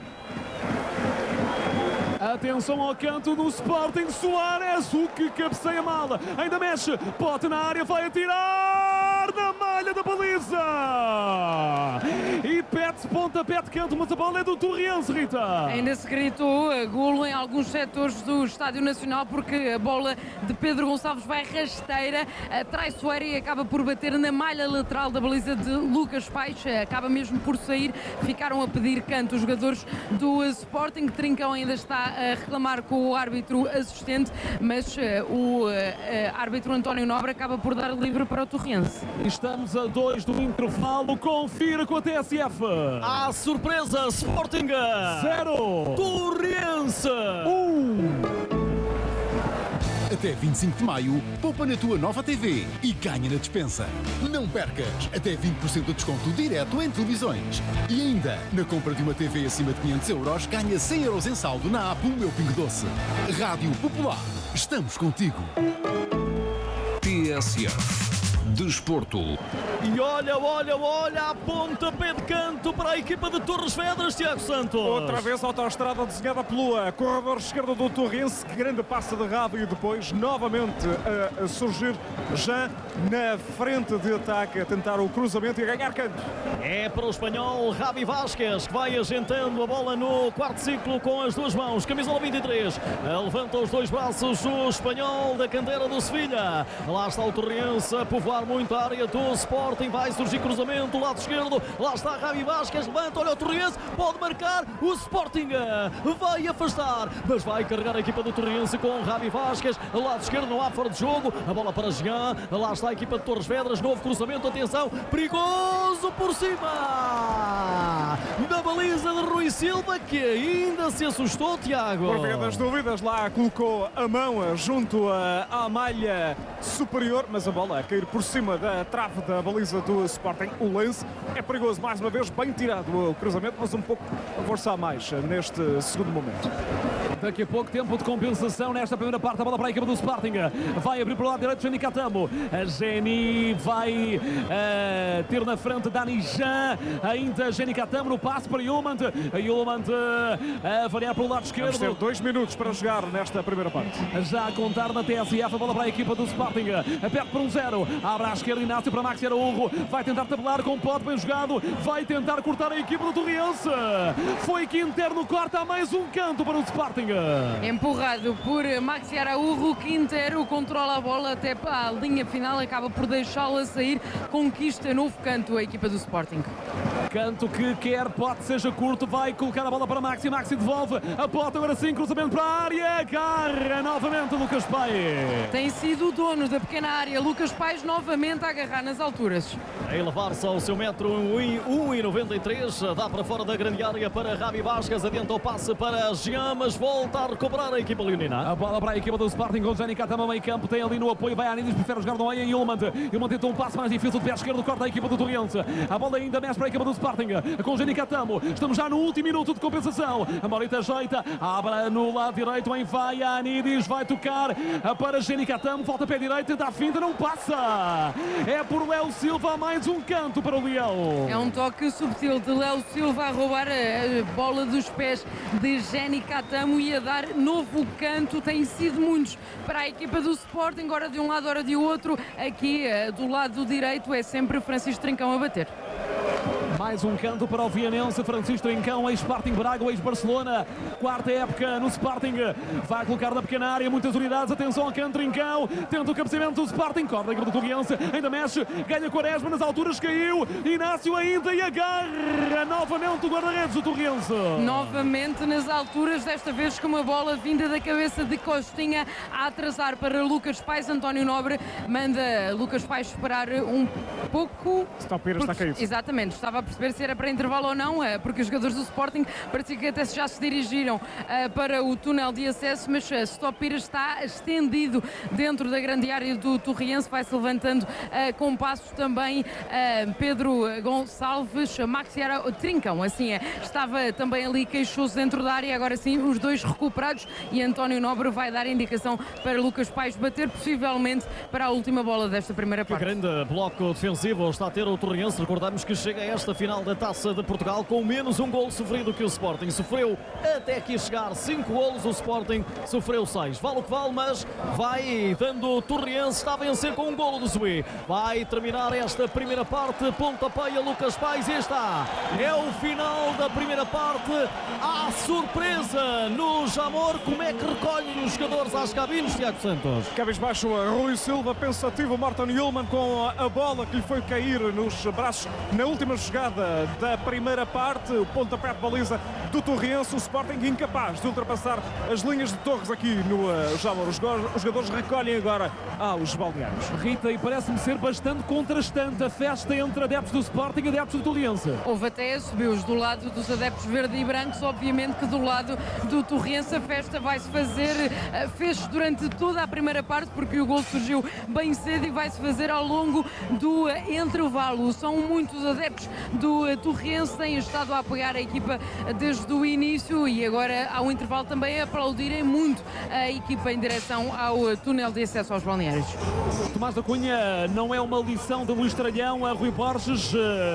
Atenção ao canto do Sporting, Soares, o que cabeceia mal, ainda mexe, Pote na área, vai atirar na malha da baliza e pede-se pontapé de canto, mas a bola é do Torrense, Rita. Ainda se gritou golo em alguns setores do Estádio Nacional porque a bola de Pedro Gonçalves vai rasteira, traiçoeira e acaba por bater na malha lateral da baliza de Lucas Paes, acaba mesmo por sair, ficaram a pedir canto os jogadores do Sporting. Trincão ainda está a reclamar com o árbitro assistente, mas uh, o uh, uh, árbitro António Nobre acaba por dar livre para o Torrense. Estamos a dois do intervalo, confira com a T S F. À surpresa, Sporting zero, Torrense um. Até vinte e cinco de maio, poupa na tua nova T V e ganha na despensa. Não percas, até vinte por cento de desconto direto em televisões. E ainda, na compra de uma T V acima de quinhentos euros, ganha cem euros em saldo na app O Meu Pingo Doce. Rádio Popular, estamos contigo. T S F Desporto. E olha, olha, olha, a pontapé de canto para a equipa de Torres Vedras, Tiago Santos. Outra vez a autoestrada desenhada pelo corredor esquerdo do Torrense, que grande passa de rabo e depois novamente a, a surgir já na frente de ataque, a tentar o cruzamento e a ganhar canto. É para o espanhol Javi Vázquez, que vai agentando a bola no quarto ciclo com as duas mãos, camisola vinte e três, levanta os dois braços o espanhol da canteira do Sevilha. Lá está o Torrense a povoar muito a área do Sporting, vai surgir cruzamento, lado esquerdo, lá está Javi Vázquez, levanta, olha o Torrense, pode marcar, o Sporting vai afastar, mas vai carregar a equipa do Torrense com Javi Vázquez, lado esquerdo, não há fora de jogo, a bola para Jean, lá está a equipa de Torres Vedras, novo cruzamento, atenção, perigoso por cima da baliza de Rui Silva, que ainda se assustou, Tiago. Por via das dúvidas, lá colocou a mão junto à malha superior, mas a bola a cair por cima da trave da baliza do Sporting. O lance é perigoso, mais uma vez, bem tirado o cruzamento, mas um pouco a forçar mais neste segundo momento. Daqui a pouco, tempo de compensação nesta primeira parte. A bola para a equipa do Sporting. Vai abrir para o lado direito Geni Catamo. A Geni vai uh, ter na frente Dani Jean. Ainda Geni Catamo no passe para Yulman. A Yulman uh, a variar para o lado esquerdo. Vamos ter dois minutos para jogar nesta primeira parte. Já a contar na T S F. A bola para a equipa do Sporting. Aperto para um zero. Abre à esquerda Inácio para Maxi Araújo. Vai tentar tabelar com o Pote bem jogado. Vai tentar cortar a equipa do Torrense. Foi Quintero no corte. Há mais um canto para o Sporting. Sporting. Empurrado por Maxi Araújo, Quintero controla a bola até para a linha final, acaba por deixá-la sair, conquista novo canto a equipa do Sporting. Canto que quer, pote seja curto, vai colocar a bola para Maxi, Maxi devolve, a pote agora sim, cruzamento para a área, agarra novamente Lucas Paes. Tem sido o dono da pequena área, Lucas Paes novamente a agarrar nas alturas. A elevar-se ao seu metro um e noventa e três, dá para fora da grande área para Ravi Vasquez, adianta o passe para Jean, mas volta a recuperar a equipa leonina. A bola para a equipa do Sporting com Jenny Catama meio campo, tem ali no apoio, vai a Anídios, prefere jogar no meio em Ilman. Ilman tenta um passe mais difícil de pé esquerdo, corta a equipa do Torriense. A bola ainda mexe para a equipa do Sporting com Jenny Catamo. Estamos já no último minuto de compensação. A Morita ajeita, abre no lado direito, em vai a Anídios, vai tocar para Jenny Catamo, volta pé direito, tenta a finta, não passa. É por Léo Silva, mais um canto para o Leão. É um toque subtil de Léo Silva a roubar a bola dos pés de Jenny Catamo e a dar novo canto. Tem sido muitos para a equipa do Sporting, ora de um lado, ora de outro. Aqui do lado direito é sempre Francisco Trincão a bater. Mais um canto para o vianense Francisco Trincão, ex-Sporting Braga, ex-Barcelona, quarta época no Sporting, vai colocar na pequena área, muitas unidades, atenção ao canto Trincão, tenta o cabeceamento do Sporting, corre do Torriense, ainda mexe, ganha Quaresma, nas alturas caiu, Inácio ainda e agarra novamente o guarda-redes do Torriense. Novamente nas alturas, desta vez com uma bola vinda da cabeça de Costinha a atrasar para Lucas Paes. António Nobre manda Lucas Paes esperar um pouco. Stopira está caído. Exatamente, estava a perceber se era para intervalo ou não, porque os jogadores do Sporting parecia que até já se dirigiram para o túnel de acesso, mas Stopira está estendido dentro da grande área do Torriense, vai-se levantando com passos também Pedro Gonçalves, Maxi Araújo, Trincão, assim é, estava também ali queixoso dentro da área, agora sim os dois recuperados e António Nobre vai dar indicação para Lucas Paes bater, possivelmente para a última bola desta primeira parte. Que grande bloco defensivo está a ter o Torriense, recordamos que chega a esta final da Taça de Portugal com menos um gol sofrido que o Sporting. Sofreu até aqui chegar cinco golos, o Sporting sofreu seis. Vale o que vale, mas vai dando o Torriense, está a vencer com um golo do Zoué. Vai terminar esta primeira parte, pontapeia Lucas Paes e está. É o final da primeira parte. Há surpresa no Jamor. Como é que recolhem os jogadores às cabines, Tiago Santos? Cabis baixo, Rui Silva, pensativo, Martin Ullmann com a bola que lhe foi cair nos braços na última jogada da primeira parte, o pontapé de baliza do Torriense, o Sporting incapaz de ultrapassar as linhas de Torres aqui no uh, Jamor. Os, os jogadores recolhem agora aos balneários. Rita, e parece-me ser bastante contrastante a festa entre adeptos do Sporting e adeptos do Torriense. Houve até subiu-os do lado dos adeptos verde e brancos, obviamente que do lado do Torriense a festa vai-se fazer, fez durante toda a primeira parte, porque o gol surgiu bem cedo e vai-se fazer ao longo do intervalo. São muitos adeptos do Torriense, têm estado a apoiar a equipa desde o início e agora ao intervalo também aplaudirem muito a equipa em direção ao túnel de acesso aos balneários. Tomás da Cunha, não é uma lição de Luís Tralhão a Rui Borges,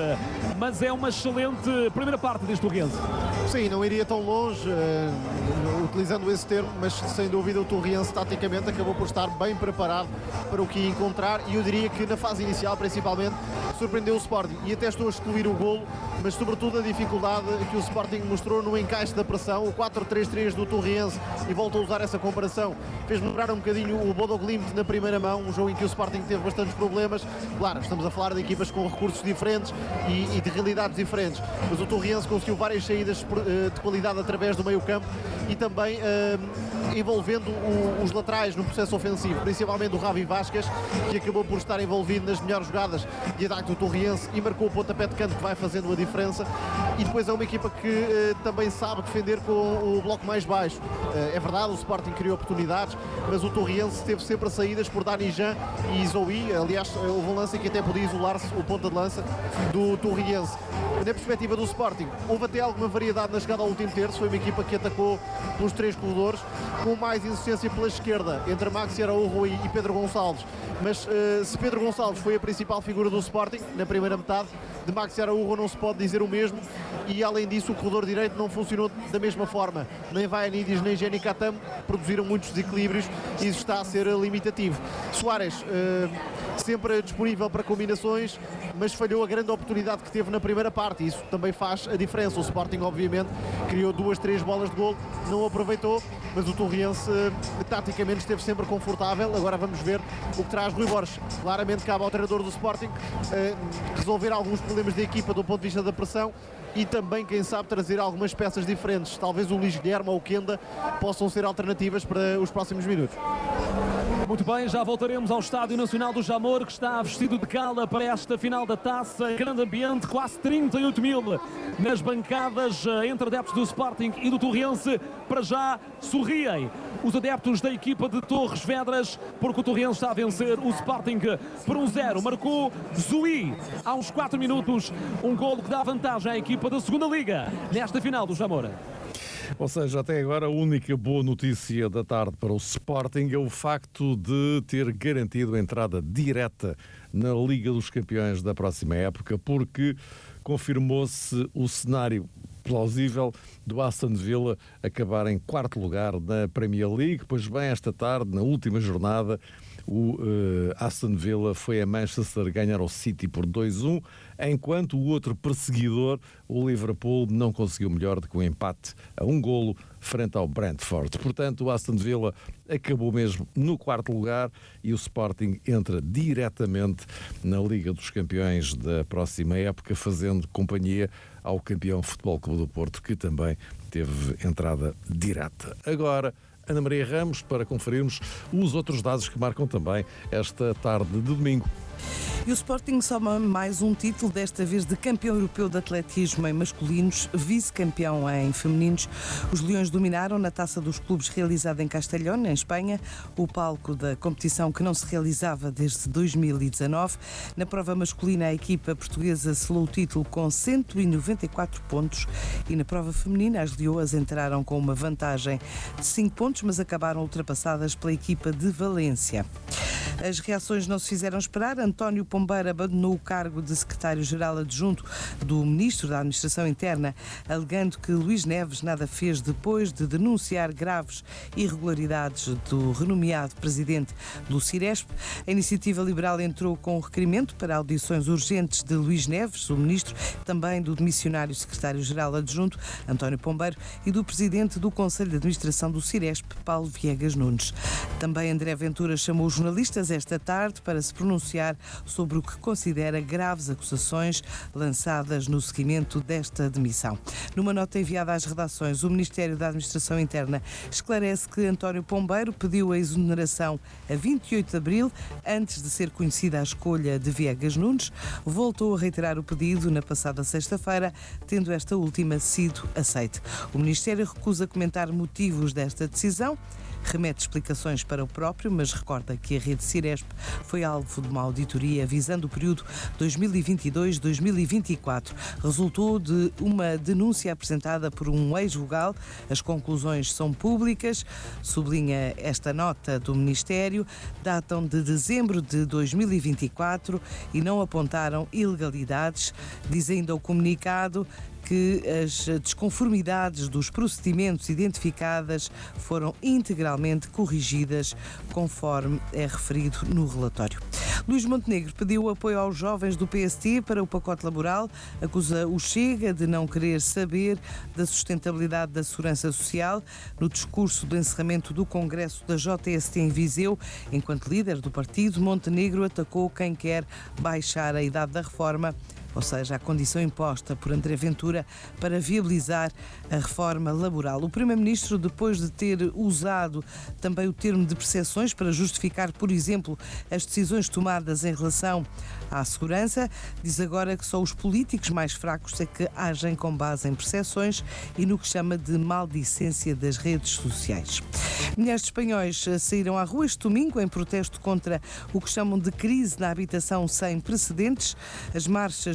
mas é uma excelente primeira parte deste Torriense. Sim, não iria tão longe uh, utilizando esse termo, mas sem dúvida o Torriense taticamente acabou por estar bem preparado para o que ia encontrar e eu diria que na fase inicial principalmente surpreendeu o Sporting e até estou a excluir o golo, mas sobretudo a dificuldade que o Sporting mostrou no encaixe da pressão, o quatro três três do Torriense, e volto a usar essa comparação, fez-me lembrar um bocadinho o Bodo Glimt na primeira mão, um jogo em que o Sporting teve bastantes problemas. Claro, estamos a falar de equipas com recursos diferentes e, e de realidades diferentes, mas o Torriense conseguiu várias saídas de qualidade através do meio campo e também uh, envolvendo o, os laterais no processo ofensivo, principalmente o Ravi Vasquez, que acabou por estar envolvido nas melhores jogadas de ataque do Torriense e marcou o pontapé de canto que vai fazendo a diferença. E depois é uma equipa que uh, também sabe defender com o bloco mais baixo. Uh, é verdade, o Sporting criou oportunidades, mas o Torriense teve sempre saídas por Dani Jean e Zoui. Aliás, houve um lance que até podia isolar-se o ponta de lança do Torriense. Na perspectiva do Sporting, houve até alguma variedade na chegada ao último terço. Foi uma equipa que atacou pelos três corredores, com mais insistência pela esquerda, entre Maxi Araújo e Pedro Gonçalves. Mas uh, se Pedro Gonçalves foi a principal figura do Sporting na primeira metade, de Maxi Araújo não se pode dizer o mesmo. E além disso, o corredor direito não funcionou da mesma forma. Nem Vai Anídios nem Jenny Catamo produziram muitos desequilíbrios e isso está a ser limitativo. Soares uh, sempre disponível para combinações, mas falhou a grande oportunidade que teve na primeira parte. Isso também faz a diferença. O Sporting, obviamente, criou duas, três bolas de golo, não aproveitou, mas o Torriense taticamente esteve sempre confortável. Agora vamos ver o que traz Rui Borges. Claramente cabe ao treinador do Sporting eh, resolver alguns problemas da equipa do ponto de vista da pressão e também, quem sabe, trazer algumas peças diferentes. Talvez o Luís Guilherme ou o Kenda possam ser alternativas para os próximos minutos. Muito bem, já voltaremos ao Estádio Nacional do Jamor, que está vestido de gala para esta final da Taça. Grande ambiente, quase trinta e oito mil nas bancadas entre adeptos do Sporting e do Torriense. Para já sorriem os adeptos da equipa de Torres Vedras, porque o Torriense está a vencer o Sporting por um zero. Marcou Zui há uns quatro minutos, um golo que dá vantagem à equipa da segunda Liga nesta final do Jamor. Ou seja, até agora a única boa notícia da tarde para o Sporting é o facto de ter garantido a entrada direta na Liga dos Campeões da próxima época, porque confirmou-se o cenário plausível do Aston Villa acabar em quarto lugar na Premier League. Pois bem, esta tarde, na última jornada, o uh, Aston Villa foi a Manchester ganhar ao City por dois a um, enquanto o outro perseguidor, o Liverpool, não conseguiu melhor do que um empate a um golo frente ao Brentford. Portanto, o Aston Villa acabou mesmo no quarto lugar e o Sporting entra diretamente na Liga dos Campeões da próxima época, fazendo companhia ao campeão Futebol Clube do Porto, que também teve entrada direta. Agora, Ana Maria Ramos, para conferirmos os outros dados que marcam também esta tarde de domingo. E o Sporting soma mais um título, desta vez de campeão europeu de atletismo em masculinos, vice-campeão em femininos. Os Leões dominaram na Taça dos Clubes realizada em Castellón, em Espanha, o palco da competição que não se realizava desde dois mil e dezanove. Na prova masculina, a equipa portuguesa selou o título com cento e noventa e quatro pontos e na prova feminina as leoas entraram com uma vantagem de cinco pontos, mas acabaram ultrapassadas pela equipa de Valência. As reações não se fizeram esperar. António Pombeiro abandonou o cargo de secretário-geral adjunto do Ministro da Administração Interna, alegando que Luís Neves nada fez depois de denunciar graves irregularidades do renomeado presidente do Ciresp. A Iniciativa Liberal entrou com um requerimento para audições urgentes de Luís Neves, o Ministro, também do demissionário secretário-geral adjunto, António Pombeiro, e do presidente do Conselho de Administração do Ciresp, Paulo Viegas Nunes. Também André Ventura chamou os jornalistas esta tarde para se pronunciar sobre o que considera graves acusações lançadas no seguimento desta demissão. Numa nota enviada às redações, o Ministério da Administração Interna esclarece que António Pombeiro pediu a exoneração a vinte e oito de abril, antes de ser conhecida a escolha de Viegas Nunes. Voltou a reiterar o pedido na passada sexta-feira, tendo esta última sido aceite. O Ministério recusa comentar motivos desta decisão. Remete explicações para o próprio, mas recorda que a rede Ciresp foi alvo de uma auditoria visando o período dois mil e vinte e dois a dois mil e vinte e quatro. Resultou de uma denúncia apresentada por um ex-vogal. As conclusões são públicas, sublinha esta nota do Ministério, datam de dezembro de dois mil e vinte e quatro e não apontaram ilegalidades. Diz ainda o comunicado que as desconformidades dos procedimentos identificadas foram integralmente corrigidas, conforme é referido no relatório. Luís Montenegro pediu apoio aos jovens do P S T para o pacote laboral, acusa o Chega de não querer saber da sustentabilidade da segurança social. No discurso do encerramento do Congresso da J S T em Viseu, enquanto líder do partido, Montenegro atacou quem quer baixar a idade da reforma, ou seja, a condição imposta por André Ventura para viabilizar a reforma laboral. O Primeiro-Ministro, depois de ter usado também o termo de percepções para justificar, por exemplo, as decisões tomadas em relação à segurança, diz agora que só os políticos mais fracos é que agem com base em percepções e no que chama de maldicência das redes sociais. Milhares de espanhóis saíram à rua este domingo em protesto contra o que chamam de crise na habitação sem precedentes. As marchas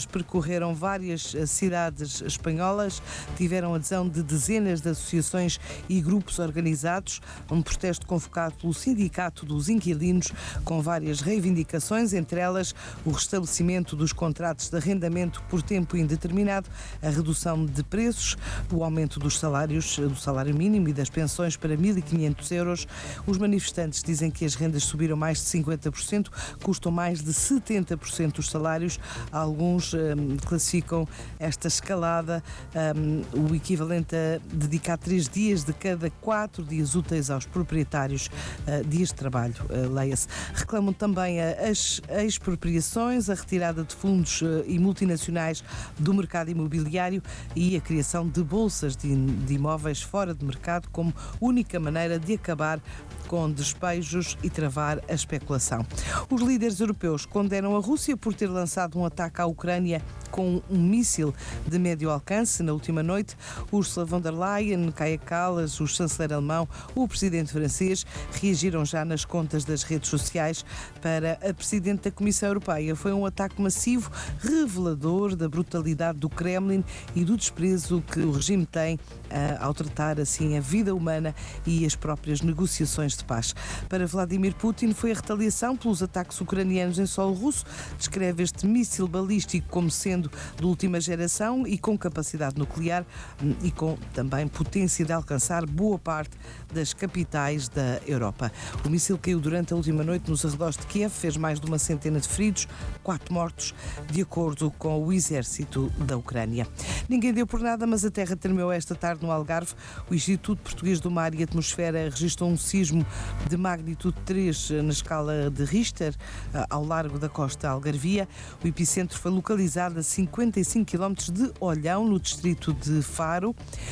percorreram várias cidades espanholas, tiveram adesão de dezenas de associações e grupos organizados, um protesto convocado pelo Sindicato dos Inquilinos com várias reivindicações, entre elas o restabelecimento dos contratos de arrendamento por tempo indeterminado, a redução de preços, o aumento dos salários, do salário mínimo e das pensões para mil e quinhentos euros. Os manifestantes dizem que as rendas subiram mais de cinquenta por cento, custam mais de setenta por cento dos salários. Alguns hum, classificam esta escalada, hum, o equivalente a dedicar três dias de cada quatro dias úteis aos proprietários, uh, dias de trabalho, uh, leia-se. Reclamam também as expropriações, a retirada de fundos uh, e multinacionais do mercado imobiliário e a criação de bolsas de, de imóveis fora de mercado como única maneira de acabar com despejos e travar a especulação. Os líderes europeus condenam a Rússia por ter lançado um ataque à Ucrânia com um míssil de médio alcance na última noite. Ursula von der Leyen, Kaja Kallas, o chanceler alemão, o presidente francês reagiram já nas contas das redes sociais. Para a presidente da Comissão Europeia, foi um ataque massivo, revelador da brutalidade do Kremlin e do desprezo que o regime tem uh, ao tratar assim a vida humana e as próprias negociações de paz. Para Vladimir Putin, foi a retaliação pelos ataques ucranianos em solo russo. Descreve este míssil balístico como sendo de última geração e com capacidade nuclear e com também potência de alcançar boa parte das capitais da Europa. O míssil caiu durante a última noite nos arredores de Kiev, fez mais de uma centena de feridos, quatro mortos, de acordo com o exército da Ucrânia. Ninguém deu por nada, mas a terra tremeu esta tarde no Algarve. O Instituto Português do Mar e Atmosfera registrou um sismo de magnitude três na escala de Richter, ao largo da costa algarvia. O epicentro foi localizado a cinquenta e cinco quilómetros de Olhão, no distrito de Faro.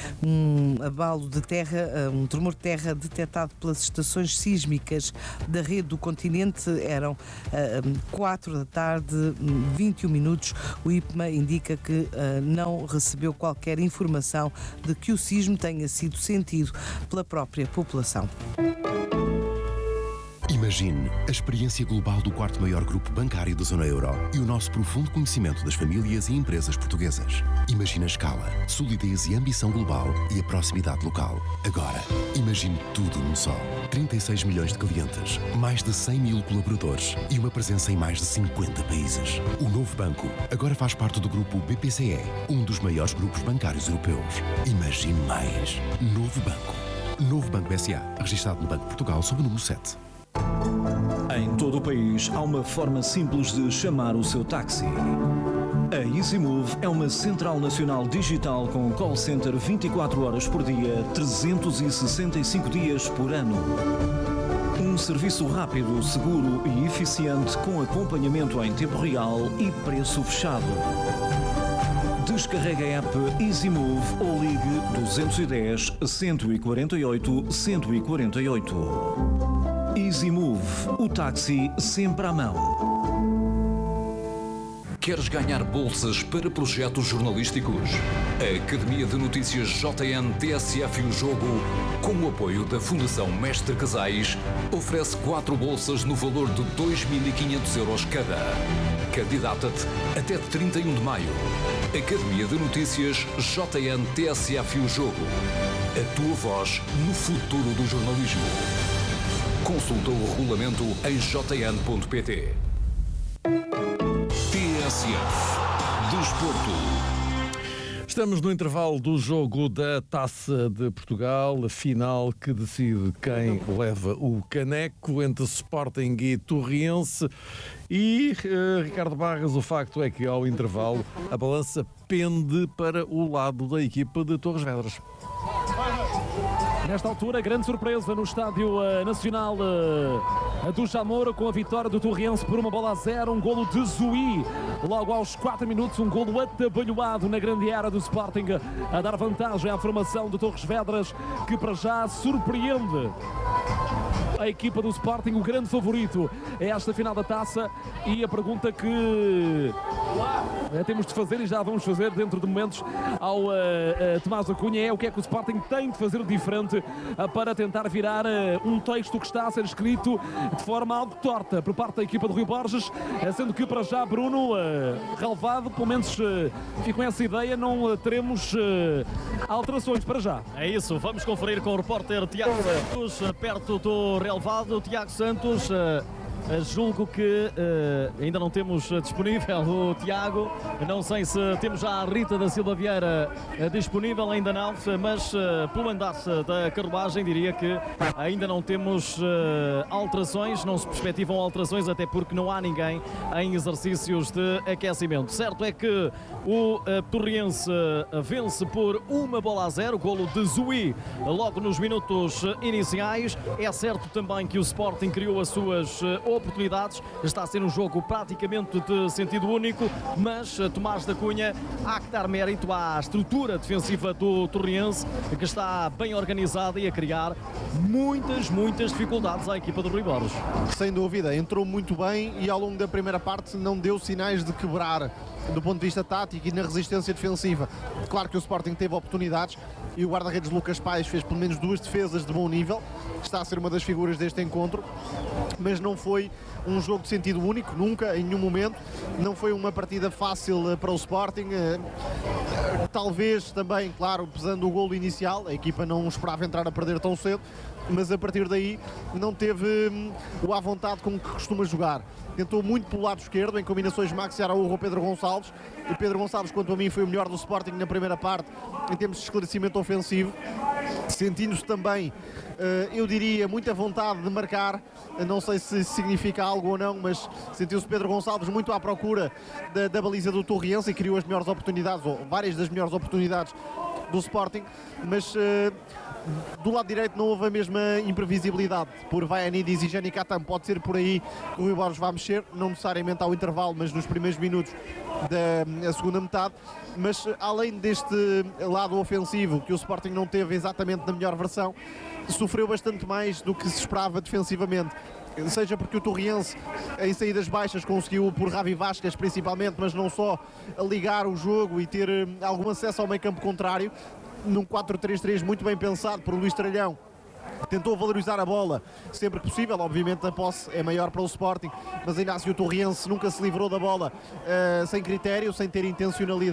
Um abalo de terra, um tremor de terra detectado pelas estações sísmicas da rede do continente. Eram quatro da tarde, vinte e um minutos. O I P M A indica que não recebeu qualquer informação de que o sismo tenha sido sentido pela própria população. Imagine a experiência global do quarto maior grupo bancário da zona euro e o nosso profundo conhecimento das famílias e empresas portuguesas. Imagine a escala, solidez e ambição global e a proximidade local. Agora, imagine tudo num só. trinta e seis milhões de clientes, mais de cem mil colaboradores e uma presença em mais de cinquenta países. O novo banco agora faz parte do grupo B P C E, um dos maiores grupos bancários europeus. Imagine mais. Novo banco. Novo Banco B S A, registado no Banco de Portugal sob o número sete. Em todo o país há uma forma simples de chamar o seu táxi. A EasyMove é uma central nacional digital com call center vinte e quatro horas por dia, trezentos e sessenta e cinco dias por ano. Um serviço rápido, seguro e eficiente com acompanhamento em tempo real e preço fechado. Descarregue a app EasyMove ou ligue dois um zero, cento e quarenta e oito, cento e quarenta e oito. EasyMove, o táxi sempre à mão. Queres ganhar bolsas para projetos jornalísticos? A Academia de Notícias J N T S F e o Jogo, com o apoio da Fundação Mestre Casais, oferece quatro bolsas no valor de dois mil e quinhentos euros cada. Candidata-te até trinta e um de maio. Academia de Notícias J N T S F e o Jogo. A tua voz no futuro do jornalismo. Consulta o regulamento em j n ponto p t. T S F Desporto. Estamos no intervalo do jogo da Taça de Portugal, a final que decide quem leva o caneco entre Sporting e Torriense. E, uh, Ricardo Barras, o facto é que ao intervalo a balança pende para o lado da equipa de Torres Vedras. Nesta altura, grande surpresa no Estádio uh, Nacional uh, do Jamor, com a vitória do Torriense por uma bola a zero, um golo de Zui. Logo aos quatro minutos, um golo atabalhoado na grande área do Sporting, a dar vantagem à formação de Torres Vedras, que para já surpreende a equipa do Sporting, o grande favorito é esta final da Taça. E a pergunta que uh, temos de fazer e já vamos fazer dentro de momentos ao uh, uh, Tomás da Cunha, é o que é que o Sporting tem de fazer diferente uh, para tentar virar uh, um texto que está a ser escrito de forma algo torta por parte da equipa do Rui Borges, uh, sendo que para já Bruno, uh, relevado, pelo menos uh, fico com essa ideia, não uh, teremos uh, alterações para já. É isso, vamos conferir com o repórter Tiago Santos, uh, perto do relevado. Tiago Santos, uh, Uh, julgo que uh, ainda não temos uh, disponível o Tiago, não sei se temos já a Rita da Silva Vieira uh, disponível, ainda não, mas uh, pelo andar da carruagem diria que ainda não temos uh, alterações, não se perspectivam alterações, até porque não há ninguém em exercícios de aquecimento. Certo é que o uh, Torriense uh, vence por uma bola a zero, golo de Zui logo nos minutos uh, iniciais. É certo também que o Sporting criou as suas uh, oportunidades, está a ser um jogo praticamente de sentido único, mas Tomás da Cunha, há que dar mérito à estrutura defensiva do Torriense, que está bem organizada e a criar muitas, muitas dificuldades à equipa do Rui Borges. Sem dúvida, entrou muito bem e ao longo da primeira parte não deu sinais de quebrar do ponto de vista tático e na resistência defensiva. Claro que o Sporting teve oportunidades e o guarda-redes Lucas Paes fez pelo menos duas defesas de bom nível, está a ser uma das figuras deste encontro, mas não foi um jogo de sentido único, nunca, em nenhum momento. Não foi uma partida fácil para o Sporting, talvez também, claro, pesando o golo inicial, a equipa não esperava entrar a perder tão cedo, mas a partir daí não teve o à vontade com que costuma jogar. Tentou muito pelo lado esquerdo, em combinações Maxi Araújo ou Pedro Gonçalves, e Pedro Gonçalves, quanto a mim, foi o melhor do Sporting na primeira parte, em termos de esclarecimento ofensivo, sentindo-se também, eu diria, muita vontade de marcar, não sei se significa algo ou não, mas sentiu-se Pedro Gonçalves muito à procura da, da baliza do Torriense e criou as melhores oportunidades, ou várias das melhores oportunidades do Sporting, mas uh, do lado direito não houve a mesma imprevisibilidade por Vaianidis e Jani Catam. Pode ser por aí que o Rui Borges vai mexer, não necessariamente ao intervalo, mas nos primeiros minutos da segunda metade. Mas além deste lado ofensivo que o Sporting não teve exatamente na melhor versão, sofreu bastante mais do que se esperava defensivamente. Seja porque o Torriense em saídas baixas conseguiu, por Ravi Vasquez principalmente, mas não só, ligar o jogo e ter algum acesso ao meio campo contrário, num quatro três três muito bem pensado por Luís Tralhão. Tentou valorizar a bola sempre que possível, obviamente a posse é maior para o Sporting, mas ainda assim o Torriense nunca se livrou da bola uh, sem critério, sem ter intencionalidade.